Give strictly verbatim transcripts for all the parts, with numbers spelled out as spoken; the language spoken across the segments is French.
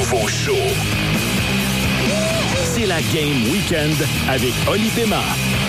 nouveau show. C'est la Game Weekend avec Oli Pema.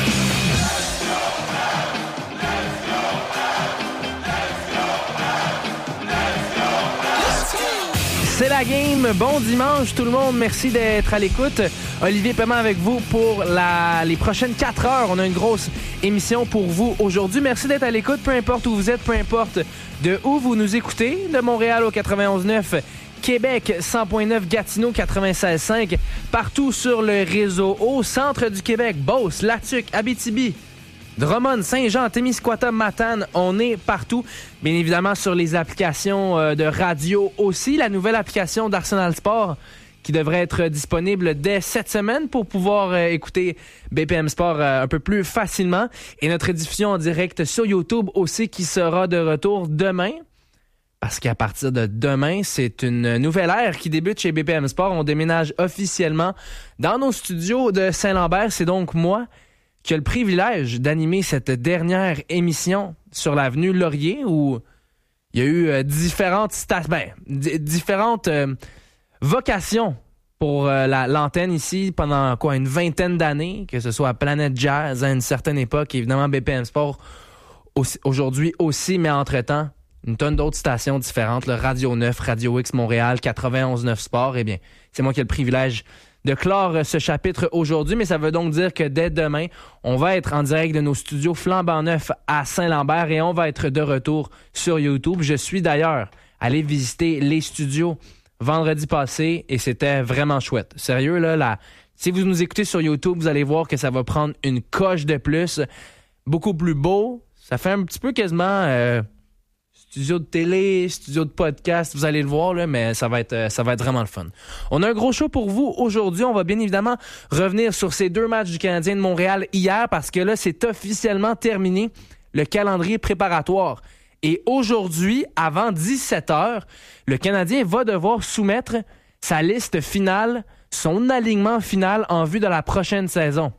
C'est la game. Bon dimanche tout le monde. Merci d'être à l'écoute. Olivier Paiement avec vous pour la, les prochaines quatre heures. On a une grosse émission pour vous aujourd'hui. Merci d'être à l'écoute. Peu importe où vous êtes, peu importe de où vous nous écoutez. De Montréal au quatre-vingt-onze neuf, Québec cent virgule neuf, Gatineau quatre-vingt-seize virgule cinq. Partout sur le réseau. Au centre du Québec, Beauce, Latuc, Abitibi, Drummond, Saint-Jean, Témiscouata, Matane, on est partout. Bien évidemment sur les applications de radio aussi. La nouvelle application d'Arsenal Sport qui devrait être disponible dès cette semaine pour pouvoir euh, écouter B P M Sport euh, un peu plus facilement. Et notre diffusion en direct sur YouTube aussi qui sera de retour demain. Parce qu'à partir de demain, c'est une nouvelle ère qui débute chez B P M Sport. On déménage officiellement dans nos studios de Saint-Lambert. C'est donc moi qui a le privilège d'animer cette dernière émission sur l'avenue Laurier où il y a eu euh, différentes stations, ben, d- différentes euh, vocations pour euh, la, l'antenne ici pendant quoi une vingtaine d'années, que ce soit à Planète Jazz à une certaine époque, évidemment B P M Sport aussi, aujourd'hui aussi, mais entre-temps, une tonne d'autres stations différentes, le Radio neuf, Radio X Montréal, quatre-vingt-onze neuf Sport, eh bien, c'est moi qui ai le privilège de clore ce chapitre aujourd'hui, mais ça veut donc dire que dès demain, on va être en direct de nos studios flambant neufs à Saint-Lambert et on va être de retour sur YouTube. Je suis d'ailleurs allé visiter les studios vendredi passé et c'était vraiment chouette. Sérieux, là, là, si vous nous écoutez sur YouTube, vous allez voir que ça va prendre une coche de plus, beaucoup plus beau. Ça fait un petit peu quasiment euh, studio de télé, studio de podcast, vous allez le voir, là, mais ça va être ça va être vraiment le fun. On a un gros show pour vous aujourd'hui. On va bien évidemment revenir sur ces deux matchs du Canadien de Montréal hier parce que là, c'est officiellement terminé le calendrier préparatoire. Et aujourd'hui, avant dix-sept heures, le Canadien va devoir soumettre sa liste finale, son alignement final en vue de la prochaine saison.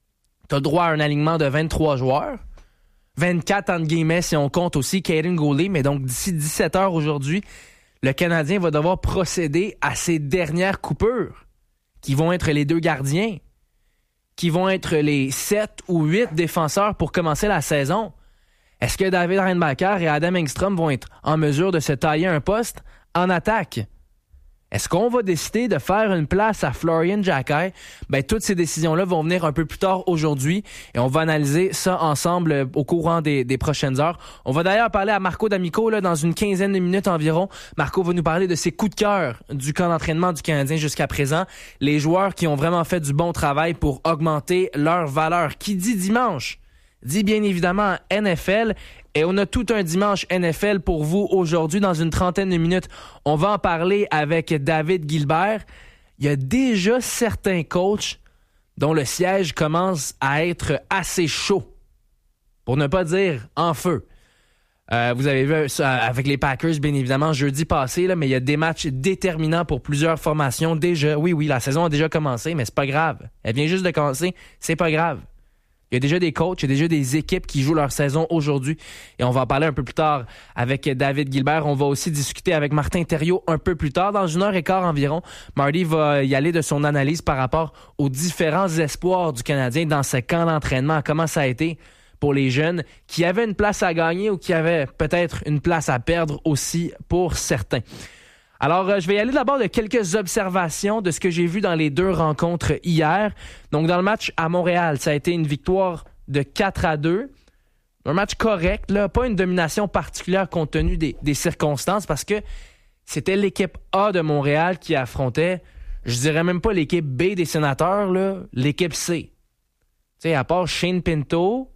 Tu as droit à un alignement de vingt-trois joueurs. vingt-quatre entre guillemets si on compte aussi Caden Goulet, mais donc d'ici dix-sept heures aujourd'hui, le Canadien va devoir procéder à ses dernières coupures, qui vont être les deux gardiens, qui vont être les sept ou huit défenseurs pour commencer la saison. Est-ce que David Reinbacher et Adam Engstrom vont être en mesure de se tailler un poste en attaque? Est-ce qu'on va décider de faire une place à Florian Jacquet? Ben, toutes ces décisions-là vont venir un peu plus tard aujourd'hui et on va analyser ça ensemble au courant des, des prochaines heures. On va d'ailleurs parler à Marco D'Amico là, dans une quinzaine de minutes environ. Marco va nous parler de ses coups de cœur du camp d'entraînement du Canadien jusqu'à présent. Les joueurs qui ont vraiment fait du bon travail pour augmenter leur valeur. Qui dit dimanche? Dit bien évidemment N F L. Et on a tout un dimanche N F L pour vous aujourd'hui. Dans une trentaine de minutes, on va en parler avec David Gilbert. Il y a déjà certains coachs dont le siège commence à être assez chaud, pour ne pas dire en feu. Euh, vous avez vu ça avec les Packers, bien évidemment, jeudi passé, là, mais il y a des matchs déterminants pour plusieurs formations déjà. Oui, oui, la saison a déjà commencé, mais c'est pas grave. Elle vient juste de commencer, c'est pas grave. Il y a déjà des coachs, il y a déjà des équipes qui jouent leur saison aujourd'hui. Et on va en parler un peu plus tard avec David Gilbert. On va aussi discuter avec Martin Thériault un peu plus tard, dans une heure et quart environ. Marty va y aller de son analyse par rapport aux différents espoirs du Canadien dans ce camp d'entraînement. Comment ça a été pour les jeunes qui avaient une place à gagner ou qui avaient peut-être une place à perdre aussi pour certains. Alors, euh, je vais y aller d'abord de quelques observations de ce que j'ai vu dans les deux rencontres hier. Donc, dans le match à Montréal, ça a été une victoire de quatre à deux. Un match correct, là, pas une domination particulière compte tenu des, des circonstances parce que c'était l'équipe A de Montréal qui affrontait, je dirais même pas l'équipe B des Sénateurs, là, l'équipe C. Tu sais, à part Shane Pinto,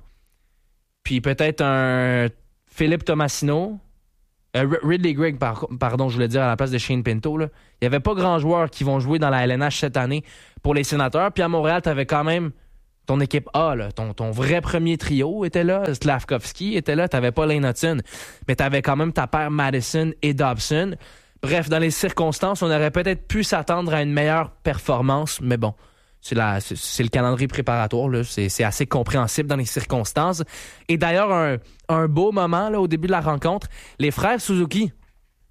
puis peut-être un Philippe Tomasino, Euh, Ridley Gregg, par, pardon, je voulais dire à la place de Shane Pinto, là. Il n'y avait pas grand joueur qui vont jouer dans la L N H cette année pour les Sénateurs. Puis à Montréal, tu avais quand même ton équipe A, là. Ton, ton vrai premier trio était là. Slavkovski était là. Tu n'avais pas Lane Hudson, mais tu avais quand même ta paire Madison et Dobson. Bref, dans les circonstances, on aurait peut-être pu s'attendre à une meilleure performance, mais bon. C'est, la, c'est, c'est le calendrier préparatoire, là. C'est, c'est assez compréhensible dans les circonstances. Et d'ailleurs, un, un beau moment là, au début de la rencontre, les frères Suzuki,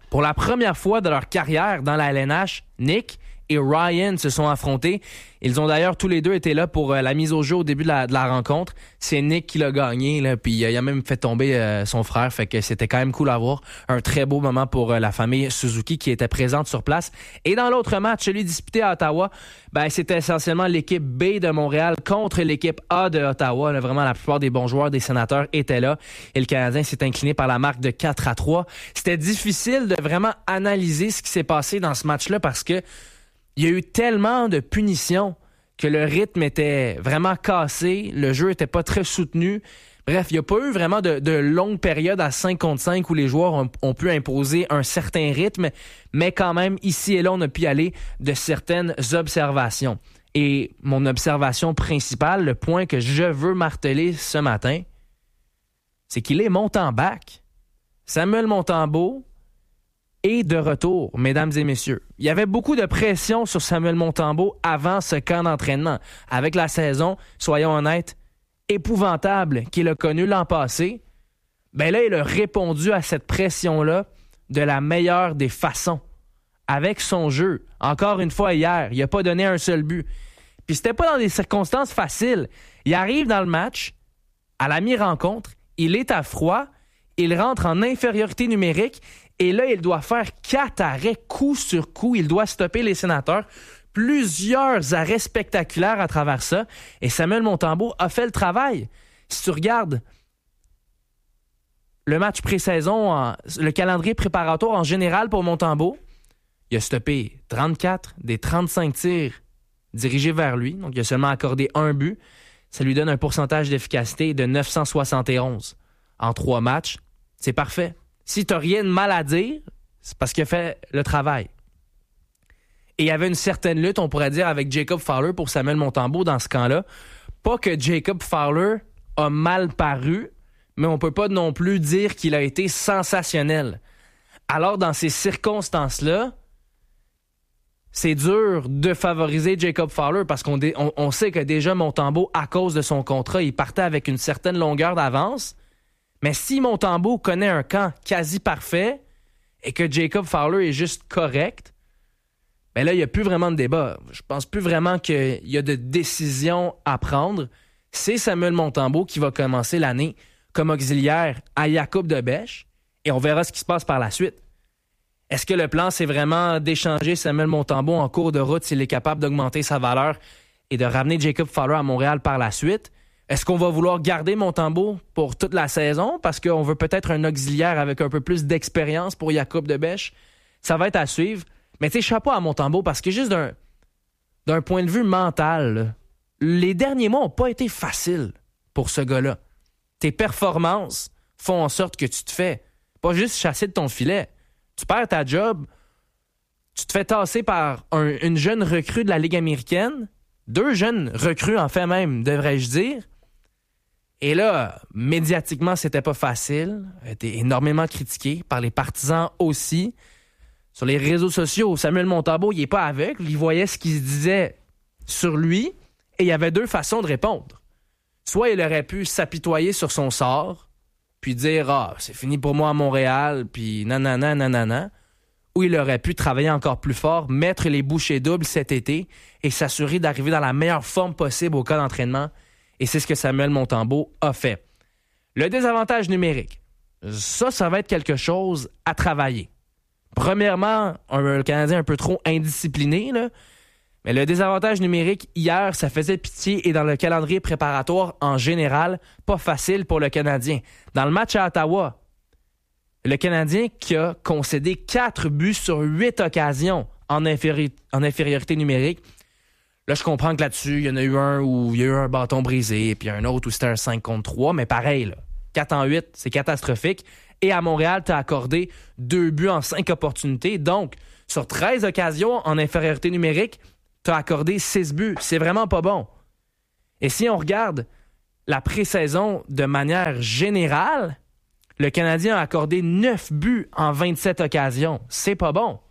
Pour la première fois de leur carrière dans la L N H, Nick et Ryan se sont affrontés. Ils ont d'ailleurs tous les deux été là pour euh, la mise au jeu au début de la, de la rencontre. C'est Nick qui l'a gagné, là, puis euh, il a même fait tomber euh, son frère, fait que c'était quand même cool à voir. Un très beau moment pour euh, la famille Suzuki qui était présente sur place. Et dans l'autre match, celui disputé à Ottawa, ben, c'était essentiellement l'équipe B de Montréal contre l'équipe A de Ottawa. Là, vraiment, la plupart des bons joueurs des Sénateurs étaient là. Et le Canadien s'est incliné par la marque de quatre à trois. C'était difficile de vraiment analyser ce qui s'est passé dans ce match-là parce que il y a eu tellement de punitions que le rythme était vraiment cassé, le jeu était pas très soutenu. Bref, il n'y a pas eu vraiment de, de longues périodes à cinq contre cinq où les joueurs ont, ont pu imposer un certain rythme, mais quand même, ici et là, on a pu y aller de certaines observations. Et mon observation principale, le point que je veux marteler ce matin, c'est qu'il est Montembac. Samuel Montembeault est de retour, mesdames et messieurs. Il y avait beaucoup de pression sur Samuel Montembeault avant ce camp d'entraînement. Avec la saison, soyons honnêtes, épouvantable qu'il a connue l'an passé, ben là, il a répondu à cette pression-là de la meilleure des façons. Avec son jeu. Encore une fois, hier, il n'a pas donné un seul but. Puis c'était pas dans des circonstances faciles. Il arrive dans le match, à la mi-rencontre, il est à froid, il rentre en infériorité numérique, et là, il doit faire quatre arrêts coup sur coup. Il doit stopper les Sénateurs. Plusieurs arrêts spectaculaires à travers ça. Et Samuel Montembeault a fait le travail. Si tu regardes le match pré-saison, en, le calendrier préparatoire en général pour Montembeault, il a stoppé trente-quatre des trente-cinq tirs dirigés vers lui. Donc, il a seulement accordé un but. Ça lui donne un pourcentage d'efficacité de neuf cent soixante et onze en trois matchs. C'est parfait. Si tu n'as rien de mal à dire, c'est parce qu'il a fait le travail. Et il y avait une certaine lutte, on pourrait dire, avec Jacob Fowler pour Samuel Montembeault dans ce camp-là. Pas que Jacob Fowler a mal paru, mais on ne peut pas non plus dire qu'il a été sensationnel. Alors, dans ces circonstances-là, c'est dur de favoriser Jacob Fowler parce qu'on dé- on, on sait que déjà Montembeault, à cause de son contrat, il partait avec une certaine longueur d'avance. Mais si Montembeault connaît un camp quasi parfait et que Jacob Fowler est juste correct, ben là, il n'y a plus vraiment de débat. Je pense plus vraiment qu'il y a de décision à prendre. C'est Samuel Montembeault qui va commencer l'année comme auxiliaire à Jakub de Bèche et on verra ce qui se passe par la suite. Est-ce que le plan, c'est vraiment d'échanger Samuel Montembeault en cours de route s'il est capable d'augmenter sa valeur et de ramener Jacob Fowler à Montréal par la suite? Est-ce qu'on va vouloir garder Montembeault pour toute la saison parce qu'on veut peut-être un auxiliaire avec un peu plus d'expérience pour Jakub de Bèche? Ça va être à suivre. Mais tu sais, chapeau à Montembeault parce que juste d'un, d'un point de vue mental, là, les derniers mois n'ont pas été faciles pour ce gars-là. Tes performances font en sorte que tu te fais pas juste chasser de ton filet. Tu perds ta job, tu te fais tasser par un, une jeune recrue de la Ligue américaine, deux jeunes recrues en fait même, devrais-je dire. Et là, médiatiquement, c'était pas facile. Il a été énormément critiqué par les partisans aussi. Sur les réseaux sociaux, Samuel Montembeault, il n'est pas aveugle. Il voyait ce qui se disait sur lui et il y avait deux façons de répondre. Soit il aurait pu s'apitoyer sur son sort puis dire « Ah, c'est fini pour moi à Montréal, puis nanana, nanana », ou il aurait pu travailler encore plus fort, mettre les bouchées doubles cet été et s'assurer d'arriver dans la meilleure forme possible au cas d'entraînement. Et c'est ce que Samuel Montembeault a fait. Le désavantage numérique, ça, ça va être quelque chose à travailler. Premièrement, un, le Canadien un peu trop indiscipliné, là. Mais le désavantage numérique, hier, ça faisait pitié et dans le calendrier préparatoire, en général, pas facile pour le Canadien. Dans le match à Ottawa, le Canadien qui a concédé quatre buts sur huit occasions en, inféri- en infériorité numérique. Là, je comprends que là-dessus, il y en a eu un où il y a eu un bâton brisé, puis un autre où c'était un cinq contre trois, mais pareil, là, quatre en huit, c'est catastrophique. Et à Montréal, tu as accordé deux buts en cinq opportunités. Donc, sur treize occasions en infériorité numérique, tu as accordé six buts. C'est vraiment pas bon. Et si on regarde la pré-saison de manière générale, le Canadien a accordé neuf buts en vingt-sept occasions. C'est pas bon.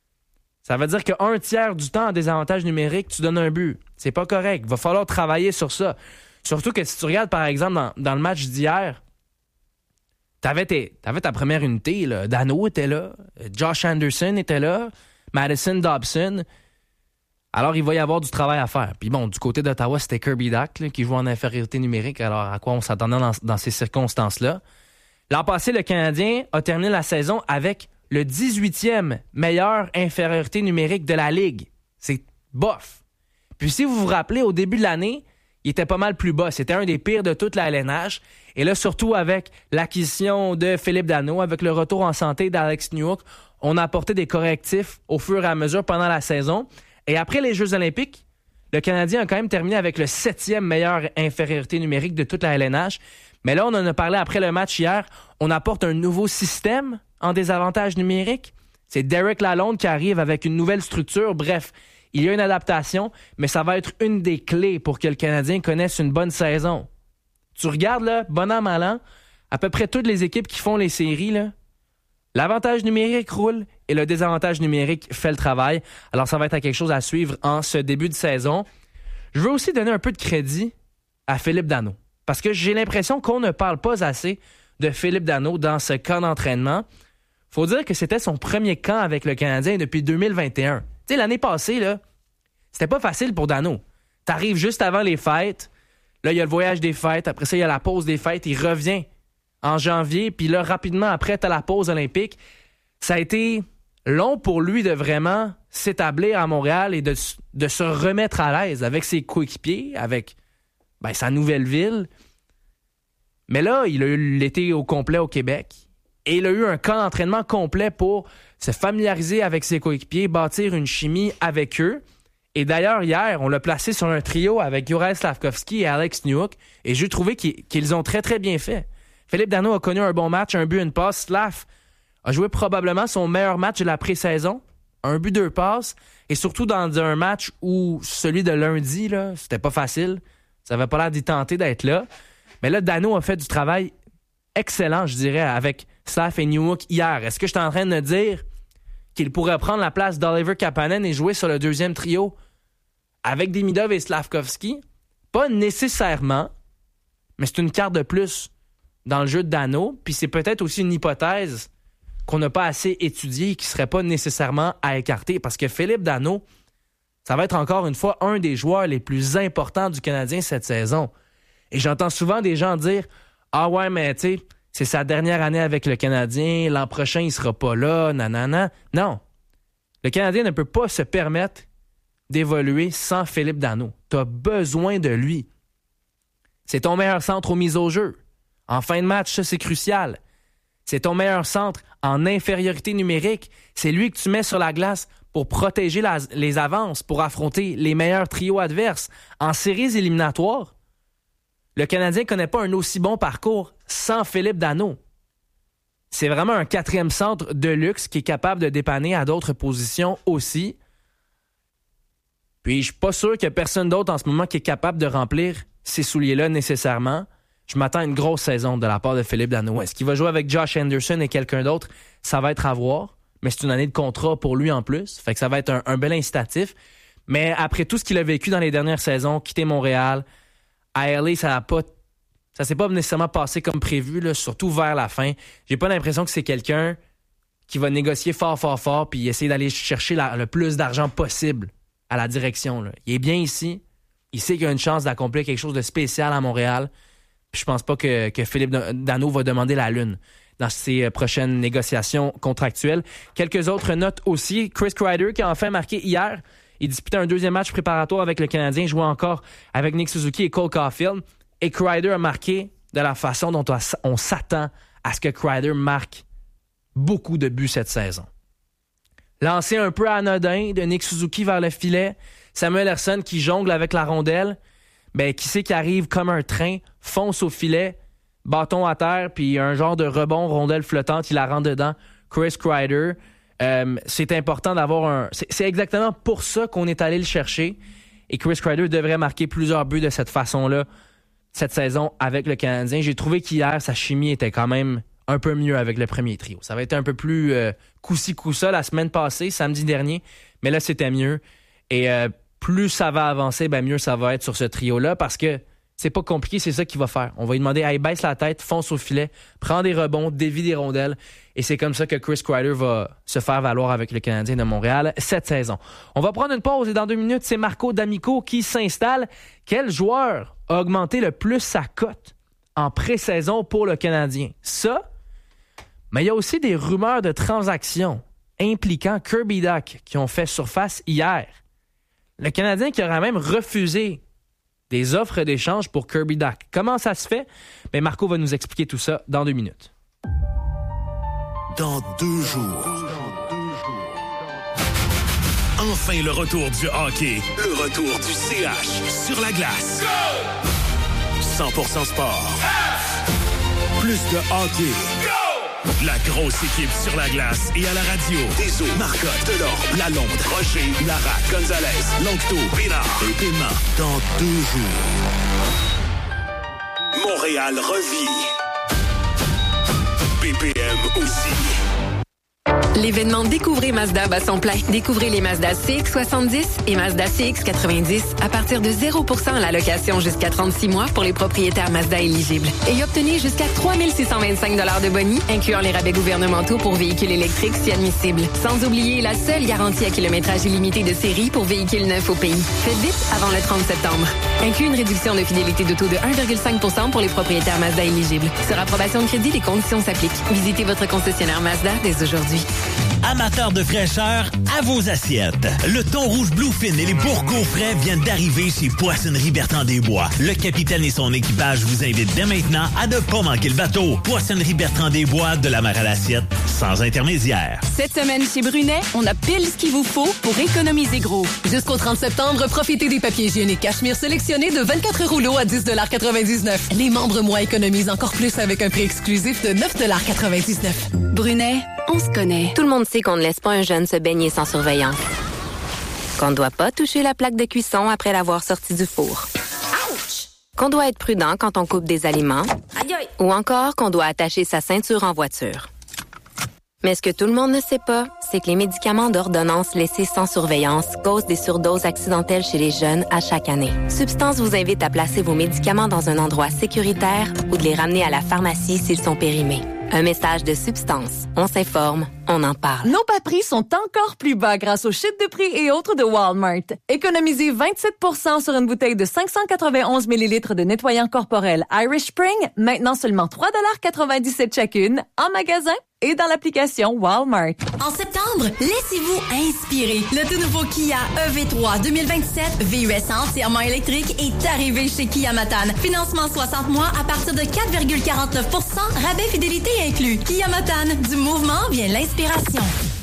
Ça veut dire qu'un tiers du temps en désavantage numérique, tu donnes un but. C'est pas correct. Il va falloir travailler sur ça. Surtout que si tu regardes, par exemple, dans, dans le match d'hier, T'avais, tes, t'avais ta première unité, là. Dano était là, Josh Anderson était là, Madison Dobson. Alors, il va y avoir du travail à faire. Puis bon, du côté d'Ottawa, c'était Kirby Dach là, qui joue en infériorité numérique. Alors, à quoi on s'attendait dans, dans ces circonstances-là? L'an passé, le Canadien a terminé la saison avec le dix-huitième meilleure infériorité numérique de la Ligue. C'est bof. Puis si vous vous rappelez, au début de l'année, il était pas mal plus bas. C'était un des pires de toute la L N H. Et là, surtout avec l'acquisition de Philippe Danault, avec le retour en santé d'Alex Newhook, on a apporté des correctifs au fur et à mesure pendant la saison. Et après les Jeux olympiques, le Canadien a quand même terminé avec le septième meilleure infériorité numérique de toute la L N H. Mais là, on en a parlé après le match hier. On apporte un nouveau système en désavantage numérique. C'est Derek Lalonde qui arrive avec une nouvelle structure. Bref, il y a une adaptation, mais ça va être une des clés pour que le Canadien connaisse une bonne saison. Tu regardes, là, bon an, mal an, à peu près toutes les équipes qui font les séries, là, l'avantage numérique roule et le désavantage numérique fait le travail. Alors, ça va être quelque chose à suivre en ce début de saison. Je veux aussi donner un peu de crédit à Philippe Danault, parce que j'ai l'impression qu'on ne parle pas assez de Philippe Danault dans ce camp d'entraînement. Faut dire que c'était son premier camp avec le Canadien depuis deux mille vingt et un. Tu sais, l'année passée, là, c'était pas facile pour Danault. T'arrives juste avant les fêtes. Là, il y a le voyage des fêtes. Après ça, il y a la pause des fêtes. Il revient en janvier. Puis là, rapidement, après, t'as la pause olympique. Ça a été long pour lui de vraiment s'établir à Montréal et de, de se remettre à l'aise avec ses coéquipiers, avec ben, sa nouvelle ville. Mais là, il a eu l'été au complet au Québec. Et il a eu un camp d'entraînement complet pour se familiariser avec ses coéquipiers, bâtir une chimie avec eux. Et d'ailleurs, hier, on l'a placé sur un trio avec Juraj Slafkovský et Alex Newhook. Et j'ai trouvé qu'ils, qu'ils ont très, très bien fait. Philippe Danault a connu un bon match, un but, une passe. Slaf a joué probablement son meilleur match de la pré-saison. Un but, deux passes. Et surtout dans un match où celui de lundi, là, c'était pas facile. Ça avait pas l'air d'y tenter d'être là. Mais là, Danault a fait du travail excellent, je dirais, avec Slaf et Newhook hier. Est-ce que je suis en train de dire qu'il pourrait prendre la place d'Oliver Kapanen et jouer sur le deuxième trio avec Demidov et Slafkovský? Pas nécessairement, mais c'est une carte de plus dans le jeu de Danault. Puis c'est peut-être aussi une hypothèse qu'on n'a pas assez étudiée et qui ne serait pas nécessairement à écarter. Parce que Philippe Danault, ça va être encore une fois un des joueurs les plus importants du Canadien cette saison. Et j'entends souvent des gens dire « Ah ouais, mais tu sais, c'est sa dernière année avec le Canadien, l'an prochain, il sera pas là, nanana. » Non. Le Canadien ne peut pas se permettre d'évoluer sans Philippe Danault. Tu as besoin de lui. C'est ton meilleur centre aux mises au jeu. En fin de match, ça, c'est crucial. C'est ton meilleur centre en infériorité numérique. C'est lui que tu mets sur la glace pour protéger la, les avances, pour affronter les meilleurs trios adverses. En séries éliminatoires, le Canadien ne connaît pas un aussi bon parcours sans Philippe Danault. C'est vraiment un quatrième centre de luxe qui est capable de dépanner à d'autres positions aussi. Puis je suis pas sûr qu'il y a personne d'autre en ce moment qui est capable de remplir ces souliers-là nécessairement. Je m'attends à une grosse saison de la part de Philippe Danault. Est-ce qu'il va jouer avec Josh Anderson et quelqu'un d'autre? Ça va être à voir. Mais c'est une année de contrat pour lui en plus. Fait que ça va être un, un bel incitatif. Mais après tout ce qu'il a vécu dans les dernières saisons, quitter Montréal, à L A, ça a pas, ça s'est pas nécessairement passé comme prévu, là, surtout vers la fin. J'ai pas l'impression que c'est quelqu'un qui va négocier fort, fort, fort puis essayer d'aller chercher la, le plus d'argent possible à la direction. Là. Il est bien ici. Il sait qu'il a une chance d'accomplir quelque chose de spécial à Montréal. Puis je pense pas que, que Philippe Danault va demander la lune dans ses prochaines négociations contractuelles. Quelques autres notes aussi. Chris Kreider qui a enfin marqué hier. Il disputait un deuxième match préparatoire avec le Canadien, jouait encore avec Nick Suzuki et Cole Caulfield. Et Kreider a marqué de la façon dont on s'attend à ce que Kreider marque beaucoup de buts cette saison. Lancé un peu anodin de Nick Suzuki vers le filet, Samuel Ersson qui jongle avec la rondelle, ben qui sait qui arrive comme un train, fonce au filet, bâton à terre, puis un genre de rebond, rondelle flottante, il la rentre dedans. Chris Kreider. Euh, c'est important d'avoir un... C'est, c'est exactement pour ça qu'on est allé le chercher. Et Chris Kreider devrait marquer plusieurs buts de cette façon-là cette saison avec le Canadien. J'ai trouvé qu'hier, sa chimie était quand même un peu mieux avec le premier trio. Ça avait été un peu plus euh, coup-ci, coup-ça la semaine passée, samedi dernier. Mais là, c'était mieux. Et euh, plus ça va avancer, ben mieux ça va être sur ce trio-là parce que c'est pas compliqué, c'est ça qu'il va faire. On va lui demander, hey, baisse la tête, fonce au filet, prends des rebonds, dévie des rondelles. Et c'est comme ça que Chris Kreider va se faire valoir avec le Canadien de Montréal cette saison. On va prendre une pause et dans deux minutes, c'est Marco D'Amico qui s'installe. Quel joueur a augmenté le plus sa cote en pré-saison pour le Canadien? Ça, mais il y a aussi des rumeurs de transactions impliquant Kirby Dach qui ont fait surface hier. Le Canadien qui aurait même refusé des offres d'échange pour Kirby Dach. Comment ça se fait? Mais Marco va nous expliquer tout ça dans deux minutes. Dans deux jours. Enfin le retour du hockey. Le retour du C H sur la glace. cent pour cent sport. Plus de hockey. La grosse équipe sur la glace et à la radio. Des eaux, Marcotte, Delorme, Lalonde, Rocher, Lara, Gonzalez, Longto, Bénard et Paiement. Dans deux jours. Montréal revit. B P M aussi. L'événement Découvrez Mazda bat son plein. Découvrez les Mazda C X soixante-dix et Mazda C X quatre-vingt-dix à partir de zéro pour cent à la location jusqu'à trente-six mois pour les propriétaires Mazda éligibles. Et obtenez jusqu'à trois mille six cent vingt-cinq dollars de boni, incluant les rabais gouvernementaux pour véhicules électriques si admissibles. Sans oublier la seule garantie à kilométrage illimité de série pour véhicules neufs au pays. Faites vite avant le trente septembre. Inclut une réduction de fidélité de taux de un virgule cinq pour cent pour les propriétaires Mazda éligibles. Sur approbation de crédit, les conditions s'appliquent. Visitez votre concessionnaire Mazda dès aujourd'hui. Amateurs de fraîcheur, à vos assiettes. Le thon rouge Bluefin et les bourgots frais viennent d'arriver chez Poissonnerie Bertrand-Des-Bois. Le capitaine et son équipage vous invitent dès maintenant à ne pas manquer le bateau. Poissonnerie Bertrand-Des-Bois, de la mer à l'assiette, sans intermédiaire. Cette semaine chez Brunet, on a pile ce qu'il vous faut pour économiser gros. Jusqu'au trente septembre, profitez des papiers hygiéniques Cachemire sélectionnés de vingt-quatre rouleaux à dix dollars quatre-vingt-dix-neuf. Les membres moi économisent encore plus avec un prix exclusif de neuf dollars quatre-vingt-dix-neuf. Brunet, on se connaît. Tout le monde sait qu'on ne laisse pas un jeune se baigner sans surveillance. Qu'on ne doit pas toucher la plaque de cuisson après l'avoir sorti du four. Ouch! Qu'on doit être prudent quand on coupe des aliments. Aïe aïe! Ou encore qu'on doit attacher sa ceinture en voiture. Mais ce que tout le monde ne sait pas, c'est que les médicaments d'ordonnance laissés sans surveillance causent des surdoses accidentelles chez les jeunes à chaque année. Substance vous invite à placer vos médicaments dans un endroit sécuritaire ou de les ramener à la pharmacie s'ils sont périmés. Un message de Substance. On s'informe, on en parle. Nos bas prix sont encore plus bas grâce aux chutes de prix et autres de Walmart. Économisez vingt-sept pour cent sur une bouteille de cinq cent quatre-vingt-onze millilitres de nettoyant corporel Irish Spring, maintenant seulement trois dollars quatre-vingt-dix-sept chacune, en magasin et dans l'application Walmart. En septembre, laissez-vous inspirer. Le tout nouveau Kia E V trois deux mille vingt-sept V U S entièrement électrique est arrivé chez Kia Matane. Financement soixante mois à partir de quatre virgule quarante-neuf pour cent, rabais fidélité inclus. Kia Matane, du mouvement vient l'inspiration.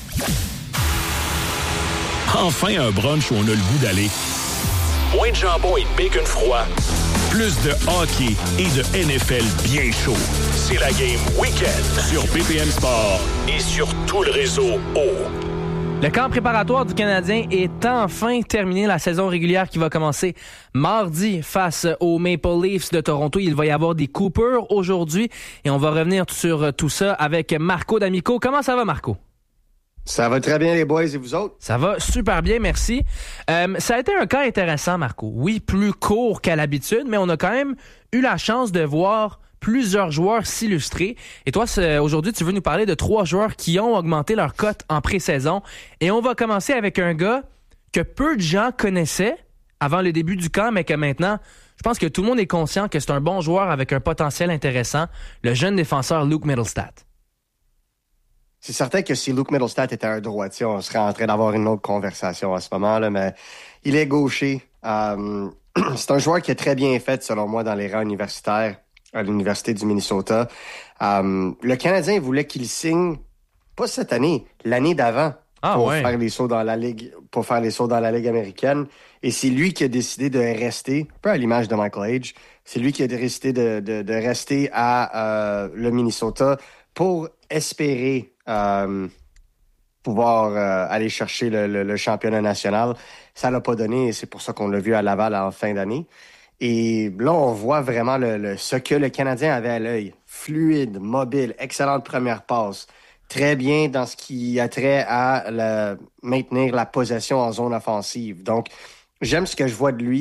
Enfin un brunch où on a le goût d'aller. Moins de jambon et de bacon froid. Plus de hockey et de N F L bien chaud. C'est la Game Weekend sur B P M Sport et sur tout le réseau O. Le camp préparatoire du Canadien est enfin terminé. La saison régulière qui va commencer mardi face aux Maple Leafs de Toronto. Il va y avoir des coupures aujourd'hui et on va revenir sur tout ça avec Marco D'Amico. Comment ça va, Marco? Ça va très bien, les boys, et vous autres? Ça va super bien, merci. Euh, ça a été un cas intéressant, Marco. Oui, plus court qu'à l'habitude, mais on a quand même eu la chance de voir plusieurs joueurs s'illustrer. Et toi, aujourd'hui, tu veux nous parler de trois joueurs qui ont augmenté leur cote en pré-saison. Et on va commencer avec un gars que peu de gens connaissaient avant le début du camp, mais que maintenant, je pense que tout le monde est conscient que c'est un bon joueur avec un potentiel intéressant, le jeune défenseur Luke Mittelstadt. C'est certain que si Luke Mittelstadt était un droitier, on serait en train d'avoir une autre conversation à ce moment-là, mais il est gaucher. Euh, c'est un joueur qui est très bien fait, selon moi, dans les rangs universitaires à l'Université du Minnesota. Euh, le Canadien voulait qu'il signe, pas cette année, l'année d'avant, ah, pour ouais. faire les sauts dans la ligue, pour faire les sauts dans la Ligue américaine. Et c'est lui qui a décidé de rester, un peu à l'image de Michael Age, c'est lui qui a décidé de, de, de rester à euh, le Minnesota pour espérer Euh, pouvoir euh, aller chercher le, le, le championnat national. Ça l'a pas donné et c'est pour ça qu'on l'a vu à Laval en fin d'année. Et là, on voit vraiment le, le, ce que le Canadien avait à l'œil. Fluide, mobile, excellente première passe. Très bien dans ce qui a trait à la, maintenir la possession en zone offensive. Donc, j'aime ce que je vois de lui.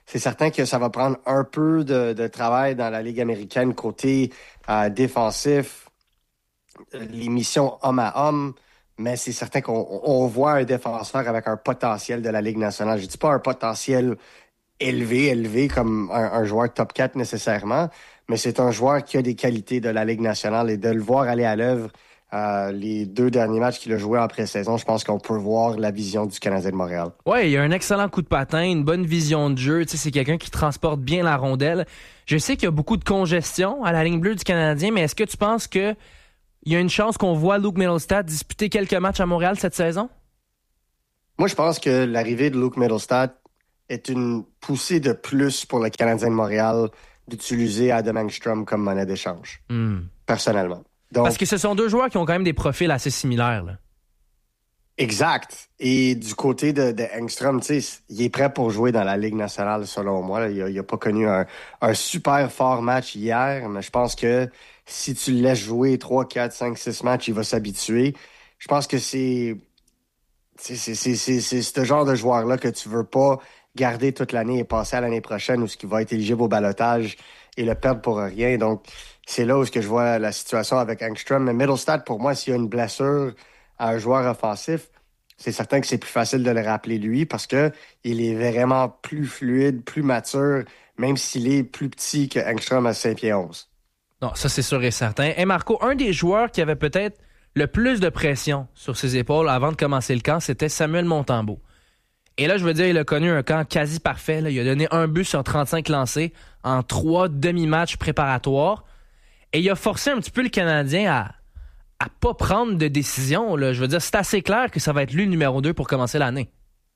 c'est certain que ça va prendre un peu de, de travail dans la Ligue américaine côté euh, défensif, les missions homme à homme, mais c'est certain qu'on on voit un défenseur avec un potentiel de la Ligue nationale. Je dis pas un potentiel élevé, élevé comme un, un joueur top quatre nécessairement, mais c'est un joueur qui a des qualités de la Ligue nationale et de le voir aller à l'œuvre euh, les deux derniers matchs qu'il a joué en pré-saison, je pense qu'on peut voir la vision du Canadien de Montréal. Oui, il a un excellent coup de patin, une bonne vision de jeu. Tu sais, c'est quelqu'un qui transporte bien la rondelle. Je sais qu'il y a beaucoup de congestion à la ligne bleue du Canadien, mais est-ce que tu penses que il y a une chance qu'on voit Luke Mittelstadt disputer quelques matchs à Montréal cette saison? Moi, je pense que l'arrivée de Luke Mittelstadt est une poussée de plus pour le Canadien de Montréal d'utiliser Adam Engstrom comme monnaie d'échange, mm. personnellement. Donc, parce que ce sont deux joueurs qui ont quand même des profils assez similaires. Là. Exact. Et du côté de, de Engstrom, tu sais, il est prêt pour jouer dans la Ligue nationale, selon moi. Là. Il n'a pas connu un, un super fort match hier, mais je pense que si tu le laisses jouer trois, quatre, cinq, six matchs, il va s'habituer. Je pense que c'est c'est, c'est, c'est, c'est, c'est ce genre de joueur-là que tu veux pas garder toute l'année et passer à l'année prochaine où ce qui va être éligible au ballottage et le perdre pour rien. Donc, c'est là où ce que je vois la situation avec Engstrom. Mais Mittelstadt, pour moi, s'il y a une blessure à un joueur offensif, c'est certain que c'est plus facile de le rappeler lui parce que il est vraiment plus fluide, plus mature, même s'il est plus petit que Engstrom à cinq pieds onze. Non, ça c'est sûr et certain. Et Marco, un des joueurs qui avait peut-être le plus de pression sur ses épaules avant de commencer le camp, c'était Samuel Montembeault. Et là, je veux dire, il a connu un camp quasi parfait. Là. Il a donné un but sur trente-cinq lancés en trois demi-matchs préparatoires. Et il a forcé un petit peu le Canadien à à pas prendre de décision. Là. Je veux dire, c'est assez clair que ça va être lui le numéro deux pour commencer l'année.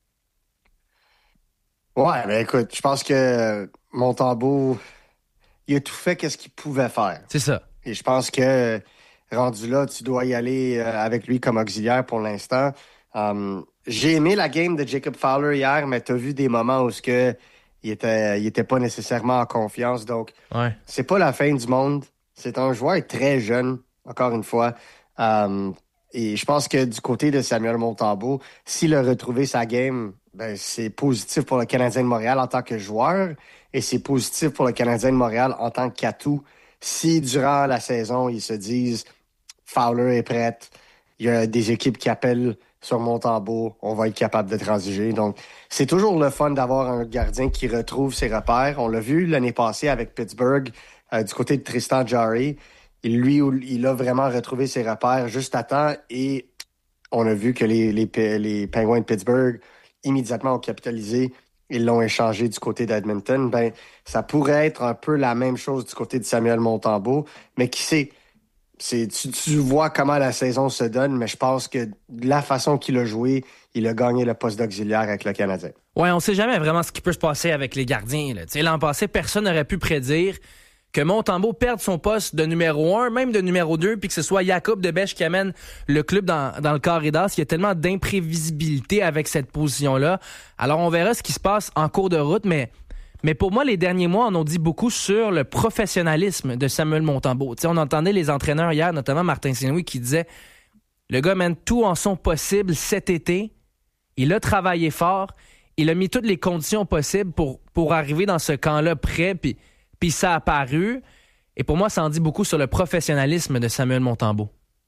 Ouais, ben écoute, je pense que Montembeault, il a tout fait qu'est-ce qu'il pouvait faire. C'est ça. Et je pense que rendu là, tu dois y aller avec lui comme auxiliaire pour l'instant. Um, j'ai aimé la game de Jacob Fowler hier, mais tu as vu des moments où ce que il était, il était pas nécessairement en confiance. Donc, ouais. C'est pas la fin du monde. C'est un joueur très jeune, encore une fois. Um, et je pense que du côté de Samuel Montembeault, s'il a retrouvé sa game, ben, c'est positif pour le Canadien de Montréal en tant que joueur et c'est positif pour le Canadien de Montréal en tant qu'atout. Si durant la saison, ils se disent Fowler est prête, il y a des équipes qui appellent sur Montembeault, on va être capable de transiger. Donc, c'est toujours le fun d'avoir un gardien qui retrouve ses repères. On l'a vu l'année passée avec Pittsburgh, euh, du côté de Tristan Jarry. Et lui, il a vraiment retrouvé ses repères juste à temps et on a vu que les, les, les Penguins de Pittsburgh, immédiatement, ont capitalisé. Ils l'ont échangé du côté d'Edmonton. Ben, ça pourrait être un peu la même chose du côté de Samuel Montembeault, mais qui sait, c'est, tu, tu vois comment la saison se donne, mais je pense que de la façon qu'il a joué, il a gagné le poste d'auxiliaire avec le Canadien. Ouais, on sait jamais vraiment ce qui peut se passer avec les gardiens. Là. L'an passé, personne n'aurait pu prédire que Montembeault perde son poste de numéro un, même de numéro deux, puis que ce soit Jacob Debèche qui amène le club dans, dans le corridor. Il y a tellement d'imprévisibilité avec cette position-là. Alors, on verra ce qui se passe en cours de route, mais, mais pour moi, les derniers mois, on en dit beaucoup sur le professionnalisme de Samuel Montembeault. T'sais, on entendait les entraîneurs hier, notamment Martin Saint-Louis, qui disait « Le gars mène tout en son possible cet été. Il a travaillé fort. Il a mis toutes les conditions possibles pour, pour arriver dans ce camp-là prêt, puis Puis ça a apparu. Et pour moi, ça en dit beaucoup sur le professionnalisme de Samuel Montembeault.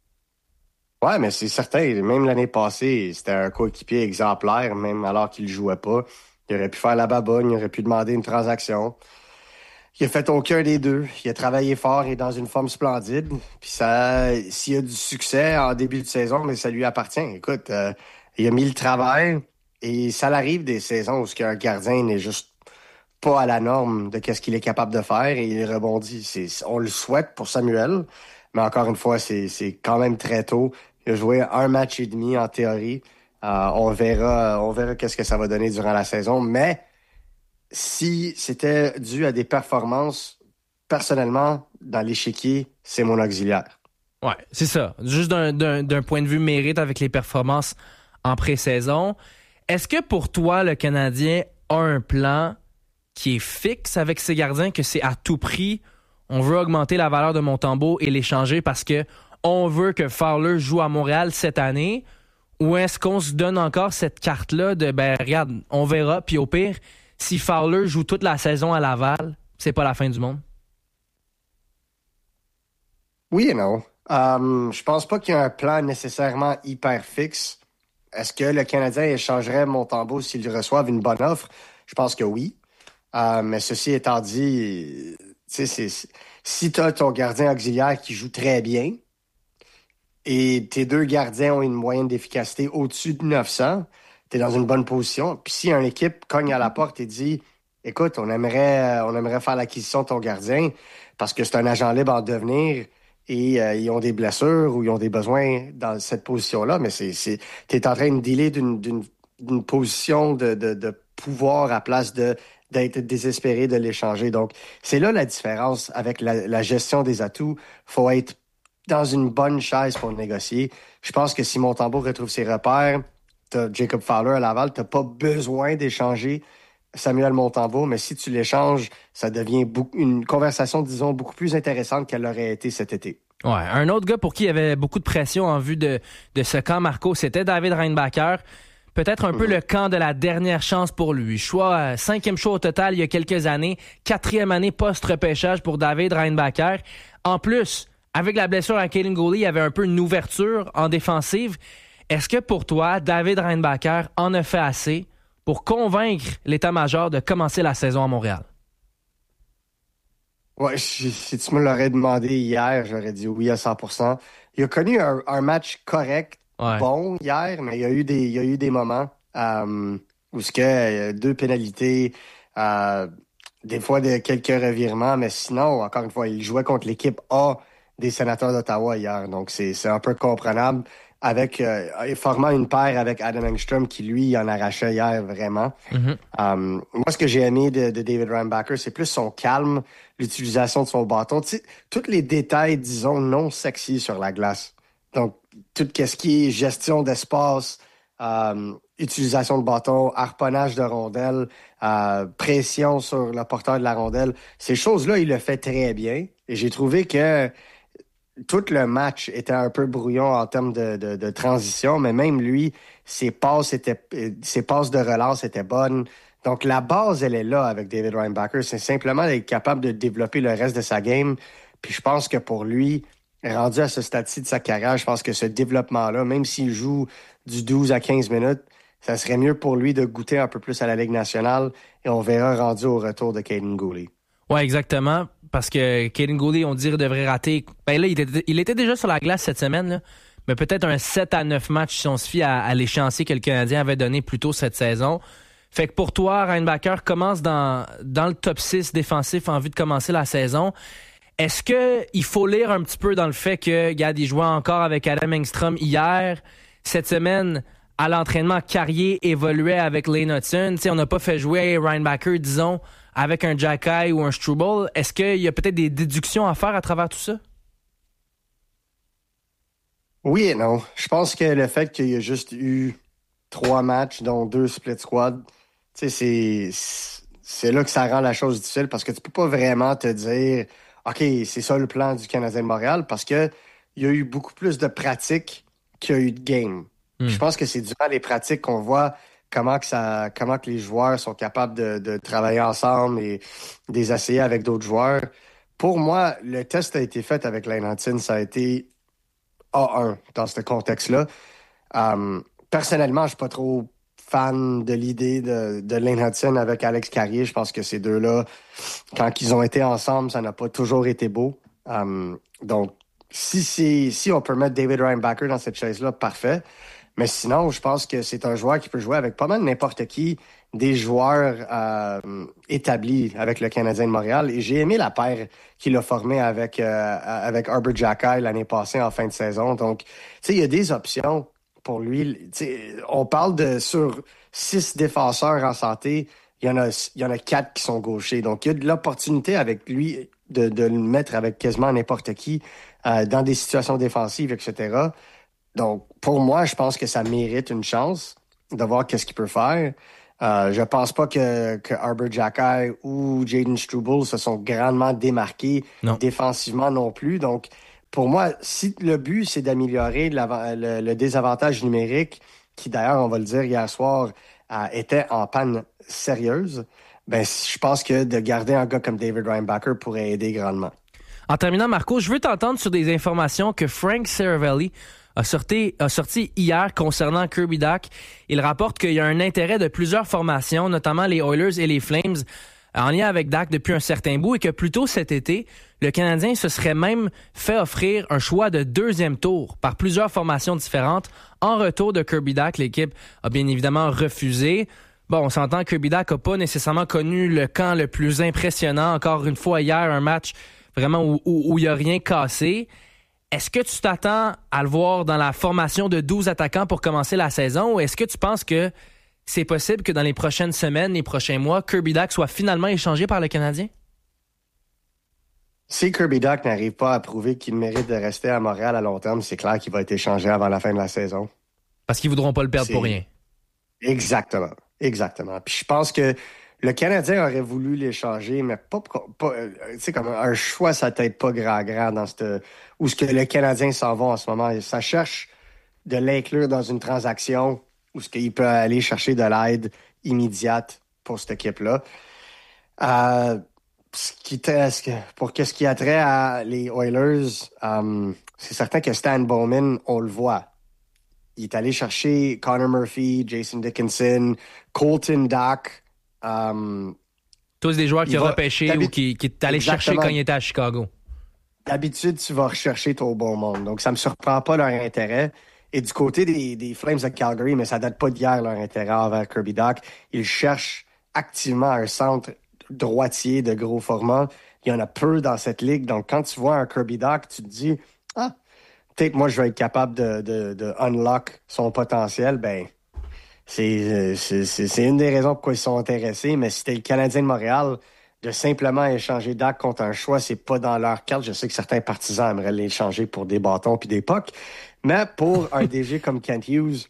Ouais, mais c'est certain. Même l'année passée, c'était un coéquipier exemplaire, même alors qu'il ne jouait pas. Il aurait pu faire la babogne, il aurait pu demander une transaction. Il a fait aucun des deux. Il a travaillé fort et dans une forme splendide. Puis ça, s'il y a du succès en début de saison, mais ça lui appartient. Écoute, euh, il a mis le travail et ça arrive des saisons où un gardien n'est juste pas à la norme de qu'est-ce qu'il est capable de faire et il rebondit. C'est, on le souhaite pour Samuel, mais encore une fois, c'est, c'est quand même très tôt. Il a joué un match et demi en théorie. Euh, on verra, on verra qu'est-ce que ça va donner durant la saison. Mais si c'était dû à des performances, personnellement, dans l'échiquier, c'est mon auxiliaire. Ouais, c'est ça. Juste d'un, d'un, d'un point de vue mérite avec les performances en pré-saison. Est-ce que pour toi, le Canadien a un plan qui est fixe avec ses gardiens, que c'est à tout prix, on veut augmenter la valeur de Montembeault et l'échanger parce que on veut que Fowler joue à Montréal cette année, ou est-ce qu'on se donne encore cette carte-là de, ben regarde, on verra, puis au pire, si Fowler joue toute la saison à Laval, c'est pas la fin du monde? Oui et non. Um, je pense pas qu'il y a un plan nécessairement hyper fixe. Est-ce que le Canadien échangerait Montembeault s'ils reçoivent une bonne offre? Je pense que oui. Uh, mais ceci étant dit, c'est, c'est, si tu as ton gardien auxiliaire qui joue très bien et tes deux gardiens ont une moyenne d'efficacité au-dessus de neuf cents, tu es dans une bonne position. Puis si une équipe cogne à la porte et dit « Écoute, on aimerait, on aimerait faire l'acquisition de ton gardien parce que c'est un agent libre en devenir », et euh, ils ont des blessures ou ils ont des besoins dans cette position-là, mais c'est, c'est, t'es en train de dealer d'une, d'une, d'une position de, de, de pouvoir à place de, d'être désespéré de l'échanger. Donc, c'est là la différence avec la, la gestion des atouts. Faut être dans une bonne chaise pour négocier. Je pense que si Montembeault retrouve ses repères, t'as Jacob Fowler à Laval, t'as pas besoin d'échanger Samuel Montembeault, mais si tu l'échanges, ça devient beaucoup, une conversation, disons, beaucoup plus intéressante qu'elle l'aurait été cet été. Ouais, un autre gars pour qui il y avait beaucoup de pression en vue de, de ce camp, Marco, c'était David Reinbacher. Peut-être un mm-hmm. peu le camp de la dernière chance pour lui. Choix, euh, cinquième choix au total il y a quelques années, quatrième année post-repêchage pour David Reinbacher. En plus, avec la blessure à Kaiden Guhle, il y avait un peu une ouverture en défensive. Est-ce que pour toi, David Reinbacher en a fait assez pour convaincre l'état-major de commencer la saison à Montréal? Ouais, si tu me l'aurais demandé hier, j'aurais dit oui à cent pour cent. Il a connu un, un match correct, ouais. bon hier, mais il y a eu des, il y a eu des moments euh, où ce que euh, deux pénalités, euh, des fois de quelques revirements, mais sinon, encore une fois, il jouait contre l'équipe A des Sénateurs d'Ottawa hier, donc c'est, c'est un peu comprenable. Avec euh, formant une paire avec Adam Engstrom qui, lui, en arrachait hier vraiment. Mm-hmm. Um, moi, ce que j'ai aimé de, de David Reinbacher, c'est plus son calme, l'utilisation de son bâton. Tu sais, tous les détails, disons, non sexy sur la glace. Donc, tout ce qui est gestion d'espace, um, utilisation de bâton, harponnage de rondelles, uh, pression sur le porteur de la rondelle, ces choses-là, il le fait très bien. Et j'ai trouvé que tout le match était un peu brouillon en termes de, de, de transition, mais même lui, ses passes étaient, ses passes de relance étaient bonnes. Donc, la base, elle est là avec David Reinbacher. C'est simplement d'être capable de développer le reste de sa game. Puis je pense que pour lui, rendu à ce stade-ci de sa carrière, je pense que ce développement-là, même s'il joue du douze à quinze minutes, ça serait mieux pour lui de goûter un peu plus à la Ligue nationale et on verra rendu au retour de Kaiden Guhle. Oui, exactement. Parce que Kaiden Guhle, on dirait, devrait rater. Ben là, il était, il était déjà sur la glace cette semaine, là. Mais peut-être un sept à neuf matchs si on se fie à, à l'échéancier que le Canadien avait donné plus tôt cette saison. Fait que pour toi, Reinbacher commence dans, dans le top six défensif en vue de commencer la saison. Est-ce qu'il faut lire un petit peu dans le fait que, regarde, il jouait encore avec Adam Engstrom hier. Cette semaine, à l'entraînement, Carrier évoluait avec Lane Hudson. T'sais, on n'a pas fait jouer Reinbacher, disons, avec un Jacky ou un Struble. Est-ce qu'il y a peut-être des déductions à faire à travers tout ça? Oui et non. Je pense que le fait qu'il y a juste eu trois matchs, dont deux split squad, tu sais, c'est, c'est là que ça rend la chose difficile parce que tu peux pas vraiment te dire « OK, c'est ça le plan du Canadien de Montréal » parce que il y a eu beaucoup plus de pratiques qu'il y a eu de games. Mm. Je pense que c'est durant les pratiques qu'on voit comment que ça, comment que les joueurs sont capables de, de travailler ensemble et de les essayer avec d'autres joueurs. Pour moi, le test a été fait avec Lane Hudson, ça a été A un dans ce contexte-là. Um, personnellement, je suis pas trop fan de l'idée de, de Lane Hudson avec Alex Carrier. Je pense que ces deux-là, quand ils ont été ensemble, ça n'a pas toujours été beau. Um, donc, si, si, si on peut mettre David Reinbacher dans cette chaise-là, parfait. Mais sinon, je pense que c'est un joueur qui peut jouer avec pas mal n'importe qui, des joueurs euh, établis avec le Canadien de Montréal. Et j'ai aimé la paire qu'il a formée avec, euh, avec Arber Xhekaj l'année passée en fin de saison. Donc, tu sais, il y a des options pour lui. T'sais, on parle de sur six défenseurs en santé, il y en a, il y en a quatre qui sont gauchers. Donc, il y a de l'opportunité avec lui de, de le mettre avec quasiment n'importe qui euh, dans des situations défensives, et cetera. Donc, pour moi, je pense que ça mérite une chance de voir qu'est-ce qu'il peut faire. Euh, je pense pas que, que Arber Xhekaj ou Jayden Struble se sont grandement démarqués non. défensivement non plus. Donc, pour moi, si le but, c'est d'améliorer le, le désavantage numérique, qui d'ailleurs, on va le dire hier soir, euh, était en panne sérieuse, ben, je pense que de garder un gars comme David Reinbacher pourrait aider grandement. En terminant, Marco, je veux t'entendre sur des informations que Frank Seravalli a sorti, a sorti hier concernant Kirby Dach. Il rapporte qu'il y a un intérêt de plusieurs formations, notamment les Oilers et les Flames, en lien avec Dach depuis un certain bout, et que plus tôt cet été, le Canadien se serait même fait offrir un choix de deuxième tour par plusieurs formations différentes en retour de Kirby Dach. L'équipe a bien évidemment refusé. Bon, on s'entend que Kirby Dach n'a pas nécessairement connu le camp le plus impressionnant. Encore une fois, hier, un match vraiment où, où, où il n'y a rien cassé. Est-ce que tu t'attends à le voir dans la formation de douze attaquants pour commencer la saison, ou est-ce que tu penses que c'est possible que dans les prochaines semaines, les prochains mois, Kirby Dach soit finalement échangé par le Canadien? Si Kirby Dach n'arrive pas à prouver qu'il mérite de rester à Montréal à long terme, c'est clair qu'il va être échangé avant la fin de la saison. Parce qu'ils ne voudront pas le perdre c'est... pour rien. Exactement. Exactement. Puis je pense que le Canadien aurait voulu l'échanger, mais pas, pas tu sais, comme un choix, ça peut-être pas grand-grand dans cette, où ce que le Canadien s'en va en ce moment. Ça cherche de l'inclure dans une transaction où ce qu'il peut aller chercher de l'aide immédiate pour cette équipe-là. Euh, ce qui pour ce qui a trait à les Oilers, um, c'est certain que Stan Bowman, on le voit. Il est allé chercher Connor Murphy, Jason Dickinson, Colton Dach. Um, Tous des joueurs qui ont repêché ou qui, qui est allé chercher quand il était à Chicago. D'habitude, tu vas rechercher ton bon monde. Donc, ça me surprend pas leur intérêt. Et du côté des, des Flames de Calgary, mais ça date pas d'hier leur intérêt envers Kirby Dach. Ils cherchent activement un centre droitier de gros format. Il y en a peu dans cette ligue. Donc, quand tu vois un Kirby Dach, tu te dis, ah, peut-être moi, je vais être capable de, de, de unlock son potentiel. Ben, c'est, c'est, c'est, c'est une des raisons pourquoi ils sont intéressés. Mais si t'es le Canadien de Montréal, de simplement échanger Dach contre un choix, c'est pas dans leur carte. Je sais que certains partisans aimeraient l'échanger pour des bâtons puis des pucks. Mais pour un D G comme Kent Hughes,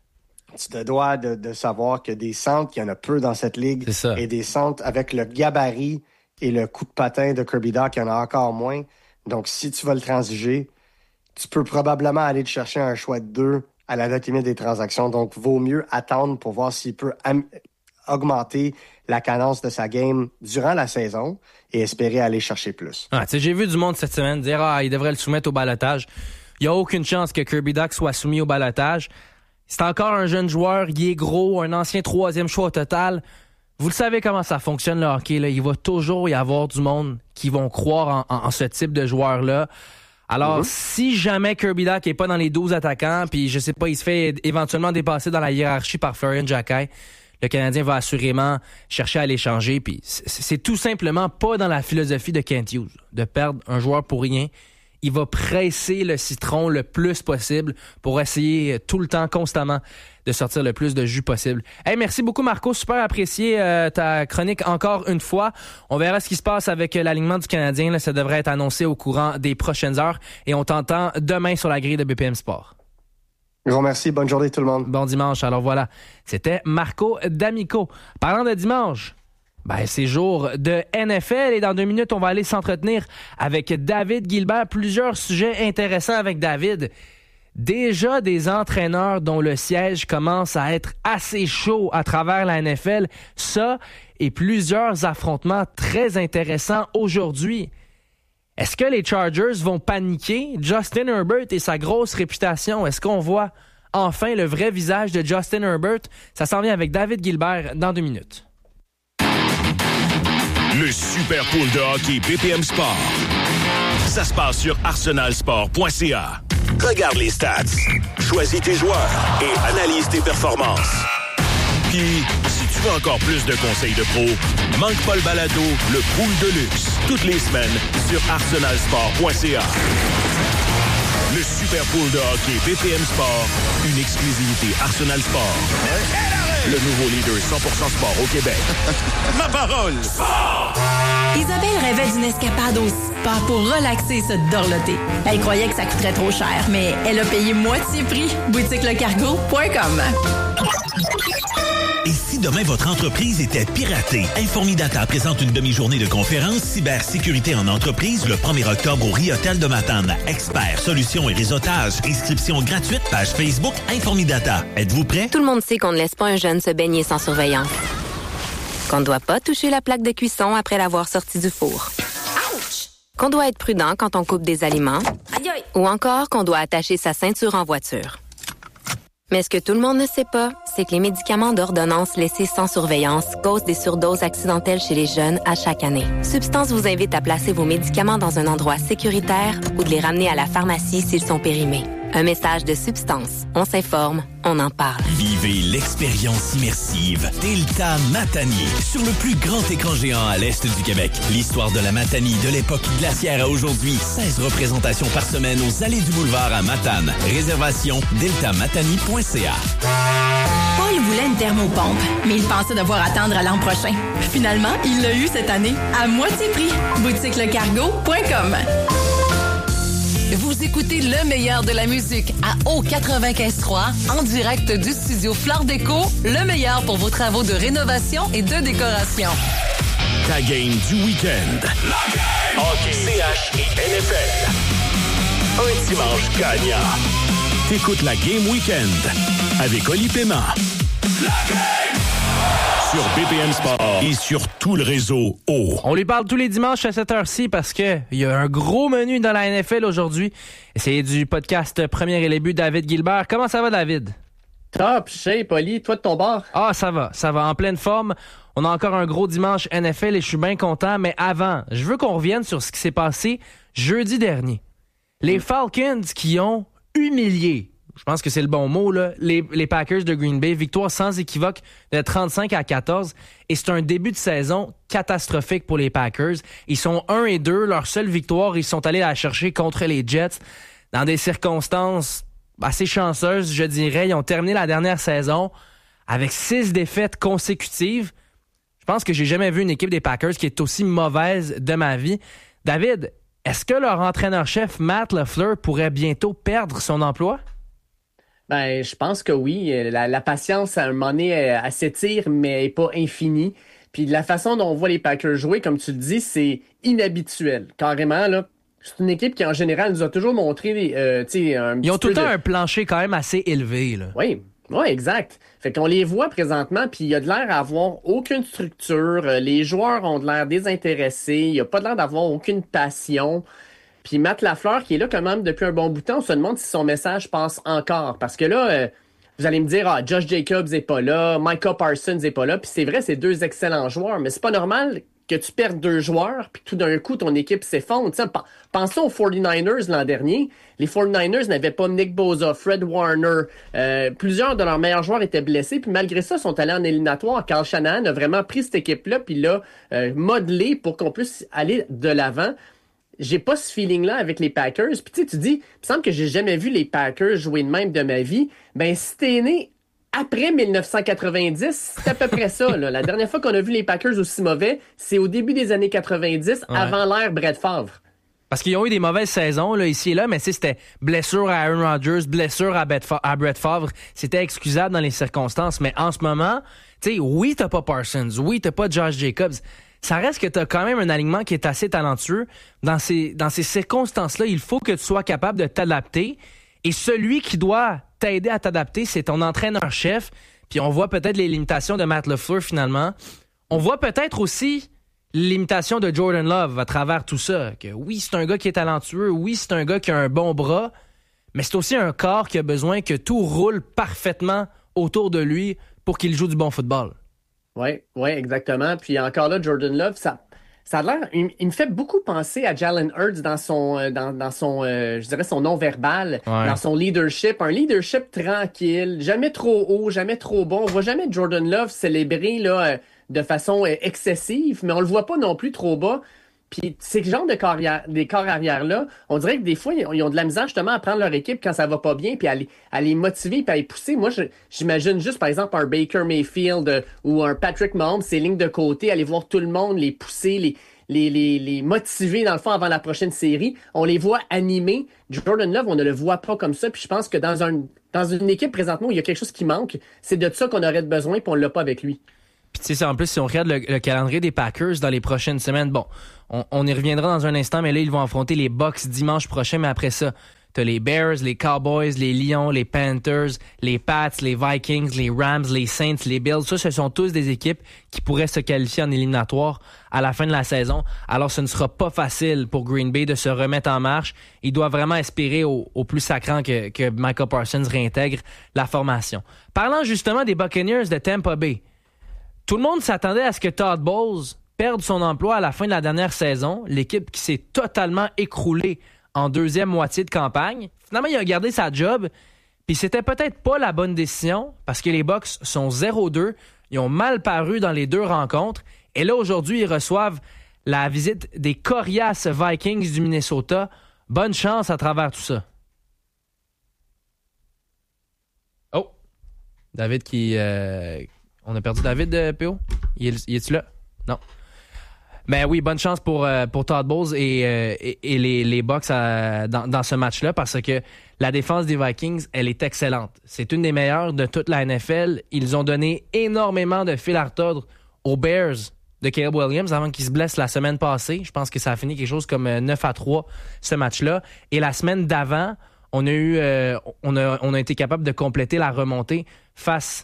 tu te dois de, de savoir que des centres, il y en a peu dans cette ligue. Et des centres avec le gabarit et le coup de patin de Kirby Dach, il y en a encore moins. Donc, si tu vas le transiger, tu peux probablement aller te chercher un choix de deux à la date limite des transactions. Donc, vaut mieux attendre pour voir s'il peut am- augmenter la cadence de sa game durant la saison et espérer aller chercher plus. Ah, tu sais, j'ai vu du monde cette semaine dire « Ah, il devrait le soumettre au ballottage ». Il n'y a aucune chance que Kirby Dach soit soumis au ballottage. C'est encore un jeune joueur, il est gros, un ancien troisième choix au total. Vous le savez comment ça fonctionne le hockey, là. Il va toujours y avoir du monde qui vont croire en, en, en ce type de joueur-là. Alors, mm-hmm. si jamais Kirby Dach n'est pas dans les douze attaquants, puis je sais pas, il se fait éventuellement dépasser dans la hiérarchie par Florian Jacquet, le Canadien va assurément chercher à l'échanger. Puis c'est, c'est tout simplement pas dans la philosophie de Kent Hughes de perdre un joueur pour rien. Il va presser le citron le plus possible pour essayer tout le temps, constamment, de sortir le plus de jus possible. Hey, merci beaucoup, Marco. Super apprécié euh, ta chronique encore une fois. On verra ce qui se passe avec l'alignement du Canadien. Là, ça devrait être annoncé au courant des prochaines heures. Et on t'entend demain sur la grille de B P M Sport. Je vous remercie. Bonne journée tout le monde. Bon dimanche. Alors voilà, c'était Marco D'Amico. Parlant de dimanche, ben, c'est jour de N F L et dans deux minutes, on va aller s'entretenir avec David Gilbert. Plusieurs sujets intéressants avec David. Déjà des entraîneurs dont le siège commence à être assez chaud à travers la N F L. Ça et plusieurs affrontements très intéressants aujourd'hui. Est-ce que les Chargers vont paniquer? Justin Herbert et sa grosse réputation, est-ce qu'on voit enfin le vrai visage de Justin Herbert? Ça s'en vient avec David Gilbert dans deux minutes. Le Super Pool de hockey B P M Sport. Ça se passe sur arsenal sport point c a. Regarde les stats, choisis tes joueurs et analyse tes performances. Puis, si tu veux encore plus de conseils de pro, manque pas le balado, le Pool de luxe, toutes les semaines sur arsenal sport point c a. Le Super Pool de hockey B P M Sport, une exclusivité Arsenal Sport. Le nouveau leader cent pour cent sport au Québec. Ma parole! Sport! Isabelle rêvait d'une escapade au spa pour relaxer et se dorloter. Elle croyait que ça coûterait trop cher, mais elle a payé moitié prix. boutique le cargo point com. Et si demain votre entreprise était piratée? Informidata présente une demi-journée de conférence cybersécurité en entreprise le premier octobre au Ri-Hôtel de Matane. Experts, solutions et réseautage. Inscription gratuite, page Facebook Informidata. Êtes-vous prêts? Tout le monde sait qu'on ne laisse pas un jeune se baigner sans surveillance. Qu'on ne doit pas toucher la plaque de cuisson après l'avoir sortie du four. Ouch! Qu'on doit être prudent quand on coupe des aliments. Aïe aïe! Ou encore qu'on doit attacher sa ceinture en voiture. Mais ce que tout le monde ne sait pas, c'est que les médicaments d'ordonnance laissés sans surveillance causent des surdoses accidentelles chez les jeunes à chaque année. Substance vous invite à placer vos médicaments dans un endroit sécuritaire ou de les ramener à la pharmacie s'ils sont périmés. Un message de Substance. On s'informe, on en parle. Vivez l'expérience immersive Delta Matanie sur le plus grand écran géant à l'est du Québec. L'histoire de la Matanie de l'époque glaciaire à aujourd'hui. seize représentations par semaine aux allées du boulevard à Matane. Réservation delta matanie point c a. Paul voulait une thermopompe, mais il pensait devoir attendre à l'an prochain. Finalement, il l'a eu cette année, à moitié prix. boutique le cargo point com. Vous écoutez le meilleur de la musique à O quatre-vingt-quinze trois en direct du studio Flore Déco, le meilleur pour vos travaux de rénovation et de décoration. Ta game du week-end. La game! Hockey, C H et N F L. Un dimanche gagnant. T'écoutes la Game Week-end avec Oli Paiement. La game! Sur B P M Sport et sur tout le réseau O. On lui parle tous les dimanches à cette heure-ci parce que il y a un gros menu dans la N F L aujourd'hui. C'est du podcast Premier et les buts, David Gilbert. Comment ça va, David? Top, shape, Oli. Toi de ton bord? Ah, ça va. Ça va en pleine forme. On a encore un gros dimanche N F L et je suis bien content. Mais avant, je veux qu'on revienne sur ce qui s'est passé jeudi dernier. Les Falcons qui ont humilié, je pense que c'est le bon mot, là, les, les Packers de Green Bay. Victoire sans équivoque de trente-cinq à quatorze. Et c'est un début de saison catastrophique pour les Packers. Ils sont un et deux. Leur seule victoire, ils sont allés la chercher contre les Jets dans des circonstances assez chanceuses, je dirais. Ils ont terminé la dernière saison avec six défaites consécutives. Je pense que j'ai jamais vu une équipe des Packers qui est aussi mauvaise de ma vie. David, est-ce que leur entraîneur-chef, Matt LaFleur, pourrait bientôt perdre son emploi? Ben, je pense que oui. La, la patience, à un moment donné, elle, elle s'étire, mais elle n'est pas infinie. Puis la façon dont on voit les Packers jouer, comme tu le dis, c'est inhabituel. Carrément, là. C'est une équipe qui, en général, nous a toujours montré, euh, tu sais, un petit Ils ont tout le temps de... un plancher quand même assez élevé, là. Oui, oui, exact. Fait qu'on les voit présentement, puis il y a de l'air d'avoir aucune structure. Les joueurs ont de l'air désintéressés. Il n'y a pas de l'air d'avoir aucune passion. Puis Matt LaFleur, qui est là quand même depuis un bon bout de temps, on se demande si son message passe encore. Parce que là, euh, vous allez me dire, ah, Josh Jacobs n'est pas là, Micah Parsons n'est pas là. Puis c'est vrai, c'est deux excellents joueurs, mais c'est pas normal que tu perdes deux joueurs, puis tout d'un coup, ton équipe s'effondre. T'sais, pensons aux forty-niners l'an dernier. Les forty-niners n'avaient pas Nick Bosa, Fred Warner. Euh, plusieurs de leurs meilleurs joueurs étaient blessés, puis malgré ça, ils sont allés en éliminatoire. Carl Shanahan a vraiment pris cette équipe-là, puis l'a euh, modelé pour qu'on puisse aller de l'avant. J'ai pas ce feeling-là avec les Packers. Puis tu sais, tu dis, il me semble que j'ai jamais vu les Packers jouer de même de ma vie. Ben, si t'es né après dix-neuf cent quatre-vingt-dix, c'est à peu près ça. Là. La dernière fois qu'on a vu les Packers aussi mauvais, c'est au début des années quatre-vingt-dix, ouais. Avant l'ère Brett Favre. Parce qu'ils ont eu des mauvaises saisons là, ici et là, mais c'était blessure à Aaron Rodgers, blessure à, Fa- à Brett Favre. C'était excusable dans les circonstances. Mais en ce moment, tu sais, oui, t'as pas Parsons, oui, t'as pas Josh Jacobs. Ça reste que tu as quand même un alignement qui est assez talentueux. Dans ces, dans ces circonstances-là, il faut que tu sois capable de t'adapter. Et celui qui doit t'aider à t'adapter, c'est ton entraîneur-chef. Puis on voit peut-être les limitations de Matt LaFleur finalement. On voit peut-être aussi les limitations de Jordan Love à travers tout ça. Que oui, c'est un gars qui est talentueux. Oui, c'est un gars qui a un bon bras. Mais c'est aussi un corps qui a besoin que tout roule parfaitement autour de lui pour qu'il joue du bon football. Oui, oui, exactement. Puis encore là, Jordan Love, ça, ça a l'air, il, il me fait beaucoup penser à Jalen Hurts dans son, dans, dans son, euh, je dirais son non-verbal, ouais. Dans son leadership, un leadership tranquille, jamais trop haut, jamais trop bon. On voit jamais Jordan Love célébrer là de façon excessive, mais on le voit pas non plus trop bas. Puis ces genres de corps arrière, des corps arrière-là, on dirait que des fois, ils ont de la misère justement à prendre leur équipe quand ça va pas bien, puis à les, à les motiver, puis à les pousser. Moi, je, j'imagine juste, par exemple, un Baker Mayfield euh, ou un Patrick Mahomes, ces lignes de côté, aller voir tout le monde, les pousser, les, les, les, les motiver, dans le fond, avant la prochaine série. On les voit animés. Jordan Love, on ne le voit pas comme ça, puis je pense que dans, un, dans une équipe, présentement, où il y a quelque chose qui manque, c'est de ça qu'on aurait besoin, puis on l'a pas avec lui. Puis tu sais, en plus, si on regarde le, le calendrier des Packers dans les prochaines semaines, bon, on, on y reviendra dans un instant, mais là, ils vont affronter les Bucks dimanche prochain, mais après ça, t'as les Bears, les Cowboys, les Lions, les Panthers, les Pats, les Vikings, les Rams, les Saints, les Bills. Ça, ce sont tous des équipes qui pourraient se qualifier en éliminatoire à la fin de la saison. Alors, ce ne sera pas facile pour Green Bay de se remettre en marche. Il doit vraiment espérer au, au plus sacrant que, que Micah Parsons réintègre la formation. Parlant justement des Buccaneers de Tampa Bay, tout le monde s'attendait à ce que Todd Bowles perde son emploi à la fin de la dernière saison. L'équipe qui s'est totalement écroulée en deuxième moitié de campagne. Finalement, il a gardé sa job. Puis c'était peut-être pas la bonne décision parce que les Bucs sont zéro deux. Ils ont mal paru dans les deux rencontres. Et là, aujourd'hui, ils reçoivent la visite des coriaces Vikings du Minnesota. Bonne chance à travers tout ça. Oh! David qui... Euh... On a perdu David, euh, P O? Il est, il est-tu là? Non. Ben oui, bonne chance pour, euh, pour Todd Bowles et, euh, et, et les, les Bucs euh, dans, dans ce match-là parce que la défense des Vikings, elle est excellente. C'est une des meilleures de toute la N F L. Ils ont donné énormément de fil à retordre aux Bears de Caleb Williams avant qu'il se blesse la semaine passée. Je pense que ça a fini quelque chose comme neuf à trois ce match-là. Et la semaine d'avant, on a eu, euh, on a, on a été capable de compléter la remontée face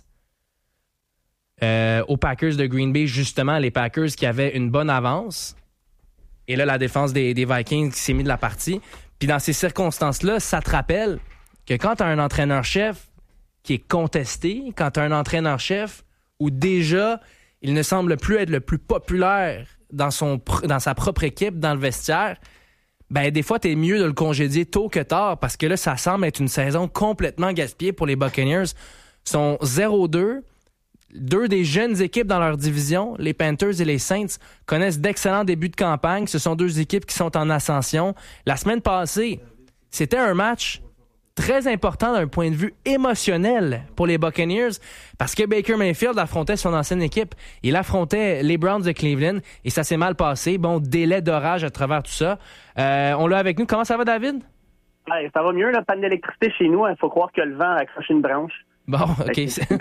Euh, aux Packers de Green Bay, justement, les Packers qui avaient une bonne avance. Et là, la défense des, des Vikings qui s'est mis de la partie. Puis dans ces circonstances-là, ça te rappelle que quand tu as un entraîneur-chef qui est contesté, quand tu as un entraîneur-chef où déjà, il ne semble plus être le plus populaire dans, son, dans sa propre équipe, dans le vestiaire, ben des fois, t'es mieux de le congédier tôt que tard parce que là, ça semble être une saison complètement gaspillée pour les Buccaneers. Ils sont zéro deux. Deux des jeunes équipes dans leur division, les Panthers et les Saints, connaissent d'excellents débuts de campagne. Ce sont deux équipes qui sont en ascension. La semaine passée, c'était un match très important d'un point de vue émotionnel pour les Buccaneers parce que Baker Mayfield affrontait son ancienne équipe. Il affrontait les Browns de Cleveland et ça s'est mal passé. Bon, délai d'orage à travers tout ça. Euh, on l'a avec nous. Comment ça va, David? Ouais, ça va mieux, la panne d'électricité chez nous. Il faut croire que le vent a accroché une branche. Bon, OK. C'est,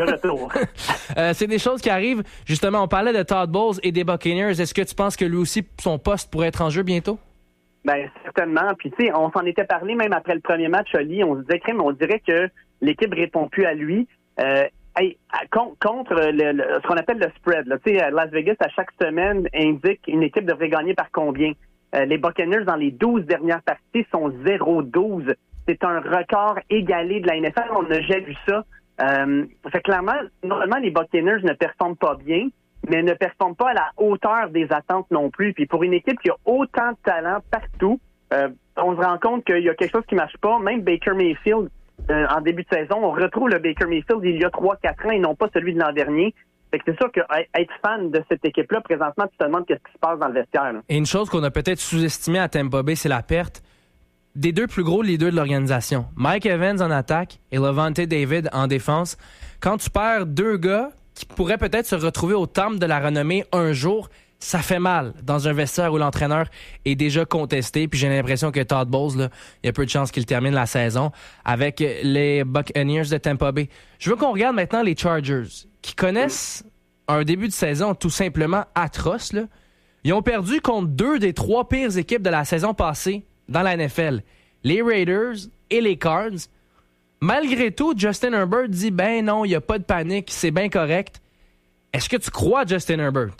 euh, c'est des choses qui arrivent. Justement, on parlait de Todd Bowles et des Buccaneers. Est-ce que tu penses que lui aussi, son poste pourrait être en jeu bientôt? Ben certainement. Puis tu sais, on s'en était parlé même après le premier match, Oli. On se disait, crème, on dirait que l'équipe répond plus à lui. Euh, hey, contre le, le, ce qu'on appelle le spread. Là. Tu sais, Las Vegas, à chaque semaine, indique une équipe devrait gagner par combien. Euh, les Buccaneers, dans les douze dernières parties, sont zéro douze. C'est un record égalé de la N F L. On n'a jamais vu ça. Euh, fait clairement, normalement, les Buccaneers ne performent pas bien, mais ne performent pas à la hauteur des attentes non plus. Puis pour une équipe qui a autant de talent partout, euh, on se rend compte qu'il y a quelque chose qui marche pas. Même Baker Mayfield, euh, en début de saison, on retrouve le Baker Mayfield il y a trois quatre ans et non pas celui de l'an dernier. Fait que c'est sûr que être fan de cette équipe-là, présentement, tu te demandes qu'est-ce qui se passe dans le vestiaire. Là. Et une chose qu'on a peut-être sous-estimée à Tampa Bay, c'est la perte des deux plus gros leaders de l'organisation. Mike Evans en attaque et Lavonte David en défense. Quand tu perds deux gars qui pourraient peut-être se retrouver au temple de la renommée un jour, ça fait mal dans un vestiaire où l'entraîneur est déjà contesté. Puis j'ai l'impression que Todd Bowles, là, il y a peu de chances qu'il termine la saison avec les Buccaneers de Tampa Bay. Je veux qu'on regarde maintenant les Chargers, qui connaissent un début de saison tout simplement atroce. Là. Ils ont perdu contre deux des trois pires équipes de la saison passée dans la N F L, les Raiders et les Cards. Malgré tout, Justin Herbert dit « Ben non, il n'y a pas de panique, c'est bien correct ». Est-ce que tu crois à Justin Herbert?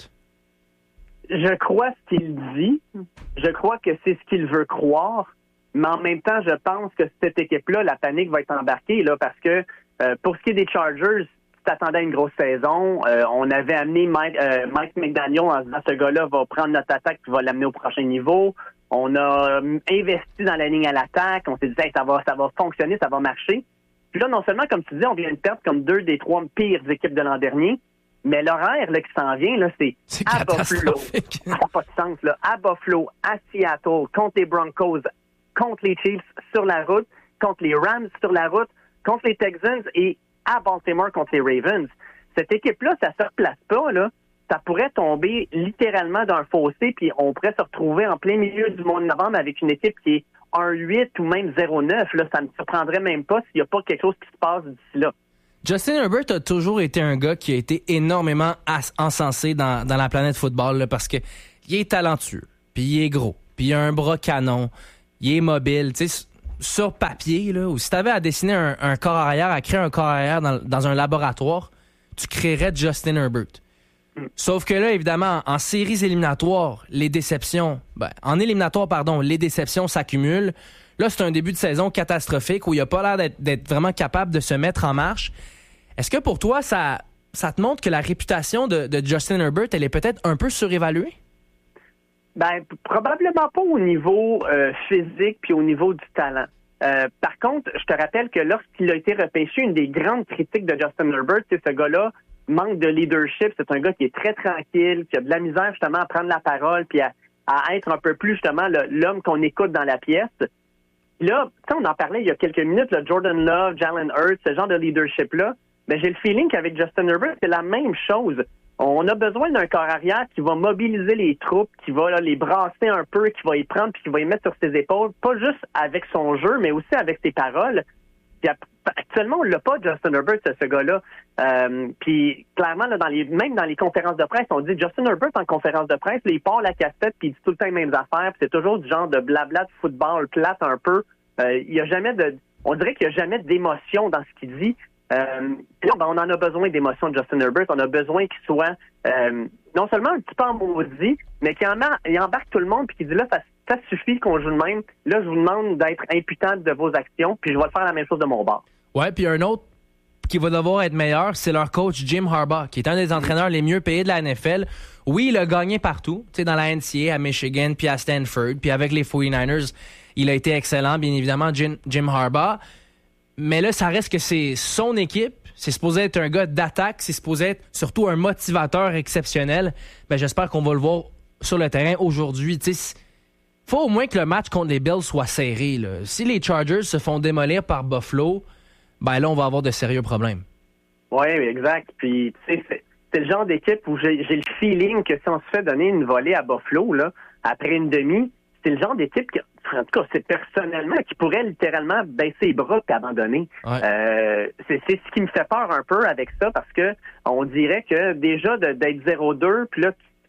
Je crois ce qu'il dit. Je crois que c'est ce qu'il veut croire. Mais en même temps, je pense que cette équipe-là, la panique va être embarquée là, parce que euh, pour ce qui est des Chargers, tu t'attendais à une grosse saison. Euh, on avait amené Mike, euh, Mike McDaniel en se disant ce gars-là va prendre notre attaque et va l'amener au prochain niveau. On a investi dans la ligne à l'attaque. On s'est dit hey, ça va, ça va fonctionner, ça va marcher. Puis là, non seulement, comme tu dis, on vient de perdre comme deux des trois pires équipes de l'an dernier, mais l'horaire là, qui s'en vient, là, c'est, c'est à Buffalo. Ça n'a pas de sens, là. À Buffalo, à Seattle, contre les Broncos, contre les Chiefs sur la route, contre les Rams sur la route, contre les Texans et à Baltimore contre les Ravens. Cette équipe-là, ça ne se replace pas, là. Ça pourrait tomber littéralement d'un fossé, puis on pourrait se retrouver en plein milieu du mois de novembre avec une équipe qui est un huit ou même zéro neuf. Là, ça ne me surprendrait même pas s'il n'y a pas quelque chose qui se passe d'ici là. Justin Herbert a toujours été un gars qui a été énormément as- encensé dans, dans la planète football là, parce que il est talentueux, puis il est gros, puis il a un bras canon, il est mobile. Tu sais, sur papier, là, ou si tu avais à dessiner un, un corps arrière, à créer un corps arrière dans, dans un laboratoire, tu créerais Justin Herbert. Sauf que là, évidemment, en séries éliminatoires, les déceptions, ben, en éliminatoire, pardon, les déceptions s'accumulent. Là, c'est un début de saison catastrophique où il n'a pas l'air d'être, d'être vraiment capable de se mettre en marche. Est-ce que pour toi, ça, ça te montre que la réputation de, de Justin Herbert, elle est peut-être un peu surévaluée? Ben, probablement pas au niveau euh, physique puis au niveau du talent. Euh, par contre, je te rappelle que lorsqu'il a été repêché, une des grandes critiques de Justin Herbert, c'est ce gars-là manque de leadership. C'est un gars qui est très tranquille, qui a de la misère justement à prendre la parole puis à, à être un peu plus justement le, l'homme qu'on écoute dans la pièce. Là, on en parlait il y a quelques minutes, là, Jordan Love, Jalen Hurts, ce genre de leadership-là. Mais j'ai le feeling qu'avec Justin Herbert, c'est la même chose. On a besoin d'un corps arrière qui va mobiliser les troupes, qui va là, les brasser un peu, qui va y prendre puis qui va y mettre sur ses épaules, pas juste avec son jeu, mais aussi avec ses paroles. Puis actuellement, on l'a pas, Justin Herbert, ce, ce gars-là. Euh, puis clairement, là, dans les, même dans les conférences de presse, on dit Justin Herbert en conférence de presse, là, il part la cassette puis il dit tout le temps les mêmes affaires. Puis c'est toujours du genre de blabla de football plate un peu. Euh, il y a jamais de, on dirait qu'il y a jamais d'émotion dans ce qu'il dit. Euh, là, ben, on en a besoin d'émotion de Justin Herbert. On a besoin qu'il soit euh, non seulement un petit peu en maudit, mais qu'il en a, il embarque tout le monde puis qu'il dit là, ça, ça suffit qu'on joue de même. Là, je vous demande d'être imputable de vos actions, puis je vais faire la même chose de mon bord. Ouais, puis un autre qui va devoir être meilleur, c'est leur coach Jim Harbaugh, qui est un des entraîneurs les mieux payés de la N F L. Oui, il a gagné partout, tu sais, dans la N C A A, à Michigan, puis à Stanford, puis avec les forty-niners, il a été excellent, bien évidemment, Jim, Jim Harbaugh. Mais là, ça reste que c'est son équipe. C'est supposé être un gars d'attaque. C'est supposé être surtout un motivateur exceptionnel. Ben, j'espère qu'on va le voir sur le terrain aujourd'hui. Il faut au moins que le match contre les Bills soit serré, là. Si les Chargers se font démolir par Buffalo, ben là, on va avoir de sérieux problèmes. Oui, exact. Puis, tu sais, c'est, c'est le genre d'équipe où j'ai, j'ai le feeling que si on se fait donner une volée à Buffalo, là, après une demi, c'est le genre d'équipe qui, en tout cas, c'est personnellement, qui pourrait littéralement baisser les bras et abandonner. Ouais. Euh, c'est, c'est ce qui me fait peur un peu avec ça, parce que on dirait que déjà de, d'être zéro deux, puis là,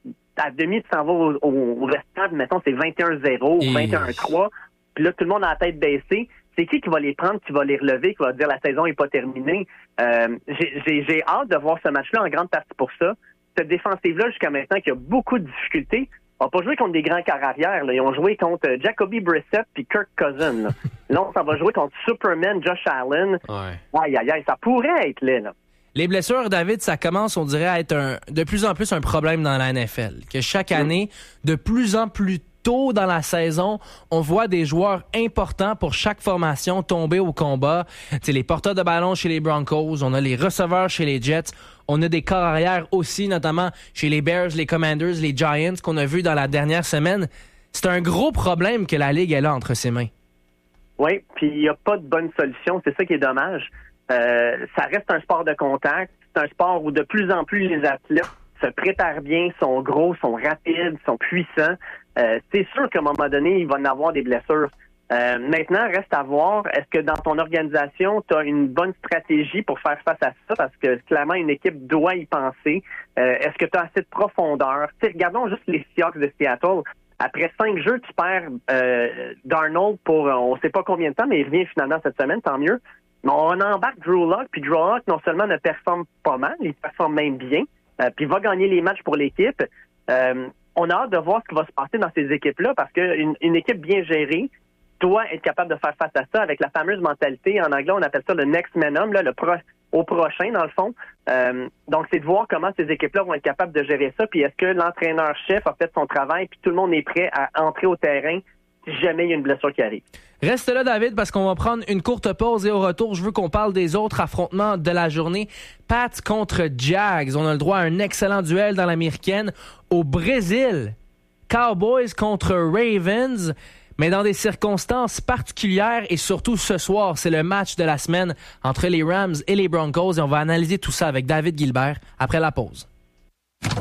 à demi, tu s'en vas au, au, au restant, mettons, c'est vingt et un zéro, et... vingt et un trois, puis là, tout le monde a la tête baissée. C'est qui qui va les prendre, qui va les relever, qui va dire la saison n'est pas terminée? Euh, j'ai, j'ai, j'ai hâte de voir ce match-là en grande partie pour ça. Cette défensive-là, jusqu'à maintenant, qui a beaucoup de difficultés, on n'a pas joué contre des grands quarts arrière. Là. Ils ont joué contre Jacoby Brissett puis Kirk Cousins. Là, là on s'en va jouer contre Superman, Josh Allen. Ouais. Aïe, aïe, aïe, ça pourrait être là. là. Les blessures, David, ça commence, on dirait, à être un, de plus en plus un problème dans la N F L. Que chaque année, de plus en plus tôt dans la saison, on voit des joueurs importants pour chaque formation tomber au combat. T'sais, les porteurs de ballon chez les Broncos, on a les receveurs chez les Jets, on a des corps arrière aussi, notamment chez les Bears, les Commanders, les Giants, qu'on a vu dans la dernière semaine. C'est un gros problème que la Ligue elle a entre ses mains. Oui, puis il n'y a pas de bonne solution. C'est ça qui est dommage. Euh, ça reste un sport de contact. C'est un sport où de plus en plus les athlètes se préparent bien, sont gros, sont rapides, sont puissants. Euh, c'est sûr qu'à un moment donné, il va en avoir des blessures. Euh, maintenant, reste à voir, est-ce que dans ton organisation, tu as une bonne stratégie pour faire face à ça? Parce que clairement, une équipe doit y penser. Euh, est-ce que tu as assez de profondeur? T'sais, regardons juste les Seahawks de Seattle. Après cinq jeux, tu perds euh, Darnold pour euh, on ne sait pas combien de temps, mais il revient finalement cette semaine, tant mieux. Mais on embarque Drew Lock, puis Drew Lock, non seulement ne performe pas mal, il performe même bien, euh, puis il va gagner les matchs pour l'équipe. Euh, on a hâte de voir ce qui va se passer dans ces équipes-là, parce qu'une une équipe bien gérée doit être capable de faire face à ça avec la fameuse mentalité, en anglais, on appelle ça le next man up, là, le pro, au prochain, dans le fond. Euh, donc, c'est de voir comment ces équipes-là vont être capables de gérer ça, puis est-ce que l'entraîneur-chef a fait son travail, puis tout le monde est prêt à entrer au terrain si jamais il y a une blessure qui arrive. Reste là, David, parce qu'on va prendre une courte pause et au retour, je veux qu'on parle des autres affrontements de la journée. Pats contre Jags. On a le droit à un excellent duel dans l'américaine. Au Brésil, Cowboys contre Ravens, mais dans des circonstances particulières et surtout ce soir, c'est le match de la semaine entre les Rams et les Broncos et on va analyser tout ça avec David Gilbert après la pause.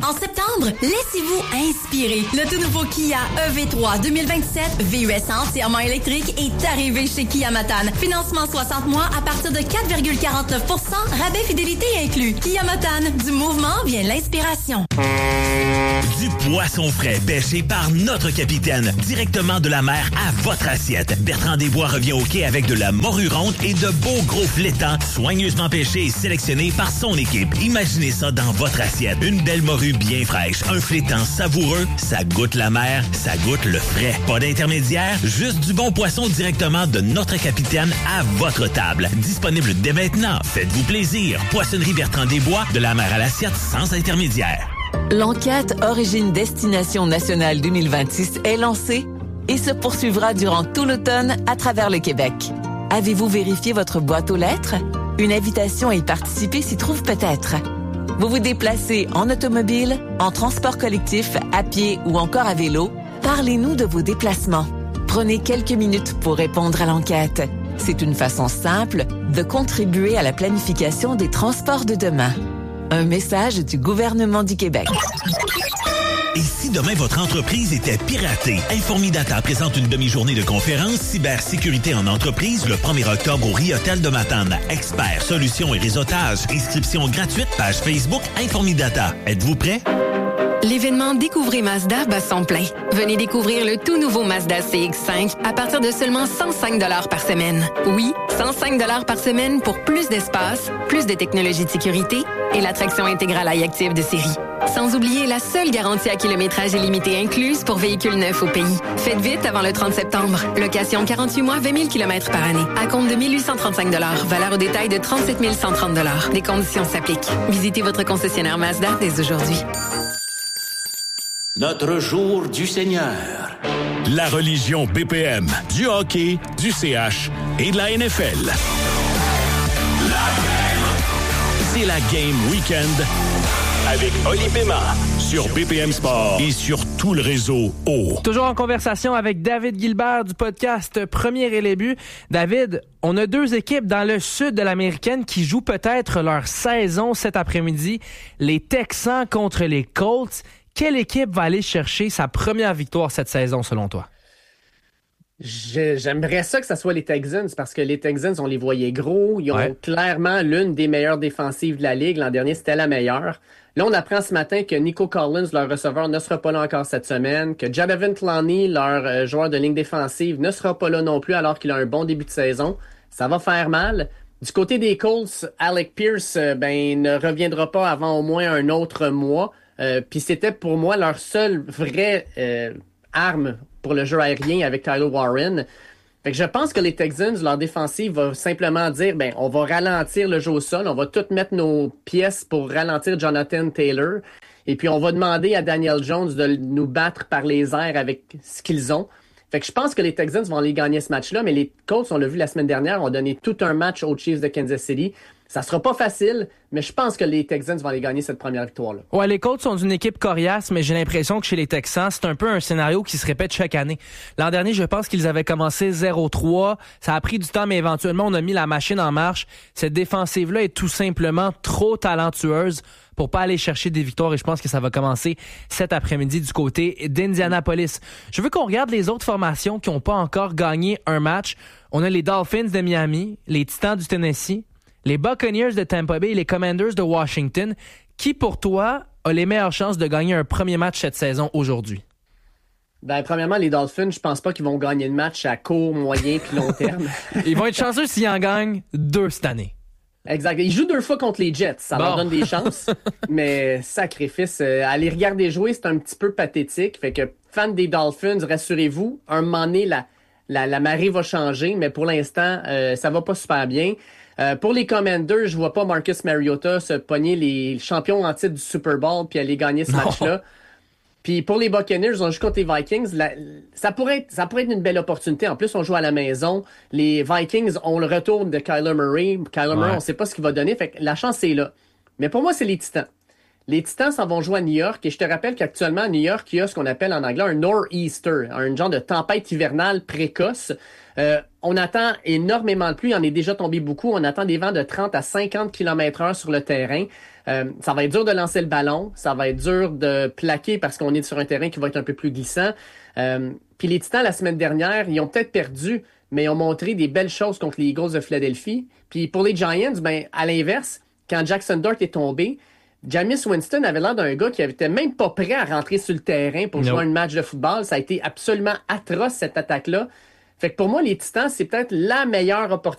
En septembre, laissez-vous inspirer. Le tout nouveau Kia E V trois deux mille vingt-sept, V U S entièrement électrique, est arrivé chez Kia Matane. Financement soixante mois à partir de quatre virgule quarante-neuf pour cent, rabais fidélité inclus. Kia Matane, du mouvement vient l'inspiration. Du poisson frais pêché par notre capitaine, directement de la mer à votre assiette. Bertrand Desbois revient au quai avec de la morue ronde et de beaux gros flétans, soigneusement pêchés et sélectionnés par son équipe. Imaginez ça dans votre assiette. Une belle morue bien fraîche, un flétan savoureux, ça goûte la mer, ça goûte le frais. Pas d'intermédiaire, juste du bon poisson directement de notre capitaine à votre table. Disponible dès maintenant. Faites-vous plaisir. Poissonnerie Bertrand Desbois, de la mer à l'assiette sans intermédiaire. L'enquête Origine-Destination Nationale deux mille vingt-six est lancée et se poursuivra durant tout l'automne à travers le Québec. Avez-vous vérifié votre boîte aux lettres? Une invitation à y participer s'y trouve peut-être. Vous vous déplacez en automobile, en transport collectif, à pied ou encore à vélo? Parlez-nous de vos déplacements. Prenez quelques minutes pour répondre à l'enquête. C'est une façon simple de contribuer à la planification des transports de demain. Un message du gouvernement du Québec. Et si demain votre entreprise était piratée? Informidata présente une demi-journée de conférence cybersécurité en entreprise le premier octobre au Riotel de Matane. Experts, solutions et réseautage. Inscription gratuite, page Facebook Informidata. Êtes-vous prêts? L'événement Découvrez Mazda bat son plein. Venez découvrir le tout nouveau Mazda C X cinq à partir de seulement cent cinq dollars par semaine. Oui, cent cinq dollars par semaine pour plus d'espace, plus de technologie de sécurité et la traction intégrale iActive de série. Sans oublier la seule garantie à kilométrage illimité incluse pour véhicules neufs au pays. Faites vite avant le trente septembre. Location quarante-huit mois, vingt mille kilomètres par année. À compte de mille huit cent trente-cinq dollars. Valeur au détail de trente-sept mille cent trente dollars. Des conditions s'appliquent. Visitez votre concessionnaire Mazda dès aujourd'hui. Notre jour du Seigneur. La religion B P M, du hockey, du C H et de la N F L. C'est la Game Weekend avec Oli Pema sur B P M Sport et sur tout le réseau O. Toujours en conversation avec David Gilbert du podcast Premier et les buts. David, on a deux équipes dans le sud de l'Américaine qui jouent peut-être leur saison cet après-midi. Les Texans contre les Colts. Quelle équipe va aller chercher sa première victoire cette saison, selon toi? J'aimerais ça que ce soit les Texans, parce que les Texans, on les voyait gros. Ils ont ouais. clairement l'une des meilleures défensives de la Ligue. L'an dernier, c'était la meilleure. Là, on apprend ce matin que Nico Collins, leur receveur, ne sera pas là encore cette semaine, que Jadavion Clowney, leur euh, joueur de ligne défensive, ne sera pas là non plus alors qu'il a un bon début de saison. Ça va faire mal. Du côté des Colts, Alec Pierce euh, ben, ne reviendra pas avant au moins un autre mois. Euh, Puis c'était pour moi leur seule vraie euh, arme pour le jeu aérien avec Tyler Warren. Fait que je pense que les Texans, leur défensive va simplement dire, ben, on va ralentir le jeu au sol, on va tout mettre nos pièces pour ralentir Jonathan Taylor. Et puis on va demander à Daniel Jones de nous battre par les airs avec ce qu'ils ont. Fait que je pense que les Texans vont aller gagner ce match-là, mais les Colts, on l'a vu la semaine dernière, ont donné tout un match aux Chiefs de Kansas City. Ça sera pas facile, mais je pense que les Texans vont aller gagner cette première victoire-là. Ouais, les Colts sont une équipe coriace, mais j'ai l'impression que chez les Texans, c'est un peu un scénario qui se répète chaque année. L'an dernier, je pense qu'ils avaient commencé zéro trois. Ça a pris du temps, mais éventuellement, on a mis la machine en marche. Cette défensive-là est tout simplement trop talentueuse pour pas aller chercher des victoires, et je pense que ça va commencer cet après-midi du côté d'Indianapolis. Je veux qu'on regarde les autres formations qui n'ont pas encore gagné un match. On a les Dolphins de Miami, les Titans du Tennessee, les Buccaneers de Tampa Bay et les Commanders de Washington. Qui, pour toi, a les meilleures chances de gagner un premier match cette saison aujourd'hui? Ben, premièrement, les Dolphins, je pense pas qu'ils vont gagner le match à court, moyen puis long terme. Ils vont être chanceux s'ils en gagnent deux cette année. Exact. Ils jouent deux fois contre les Jets. Ça bon. leur donne des chances. Mais sacrifice, euh, à les regarder jouer, c'est un petit peu pathétique. Fait que, fans des Dolphins, rassurez-vous, un moment donné, la, la, la marée va changer. Mais pour l'instant, euh, ça va pas super bien. Euh, pour les Commanders, je vois pas Marcus Mariota se pogner les champions en titre du Super Bowl puis aller gagner ce non. match-là. Puis pour les Buccaneers, on joue contre les Vikings. La, ça pourrait être, ça pourrait être une belle opportunité. En plus, on joue à la maison. Les Vikings ont le retour de Kyler Murray. Kyler ouais. Murray, on sait pas ce qu'il va donner. Fait que la chance est là. Mais pour moi, c'est les Titans. Les Titans s'en vont jouer à New York et je te rappelle qu'actuellement à New York, il y a ce qu'on appelle en anglais un nor'easter, un genre de tempête hivernale précoce. Euh, on attend énormément de pluie, il en est déjà tombé beaucoup. On attend des vents de trente à cinquante kilomètres heure sur le terrain. Euh, ça va être dur de lancer le ballon, ça va être dur de plaquer parce qu'on est sur un terrain qui va être un peu plus glissant. Euh, Puis les Titans, la semaine dernière, ils ont peut-être perdu, mais ils ont montré des belles choses contre les Eagles de Philadelphie. Puis pour les Giants, ben à l'inverse, quand Jackson Dart est tombé, Jameis Winston avait l'air d'un gars qui était même pas prêt à rentrer sur le terrain pour no. jouer un match de football. Ça a été absolument atroce, cette attaque-là. Fait que pour moi, les Titans, c'est peut-être la meilleure opportunité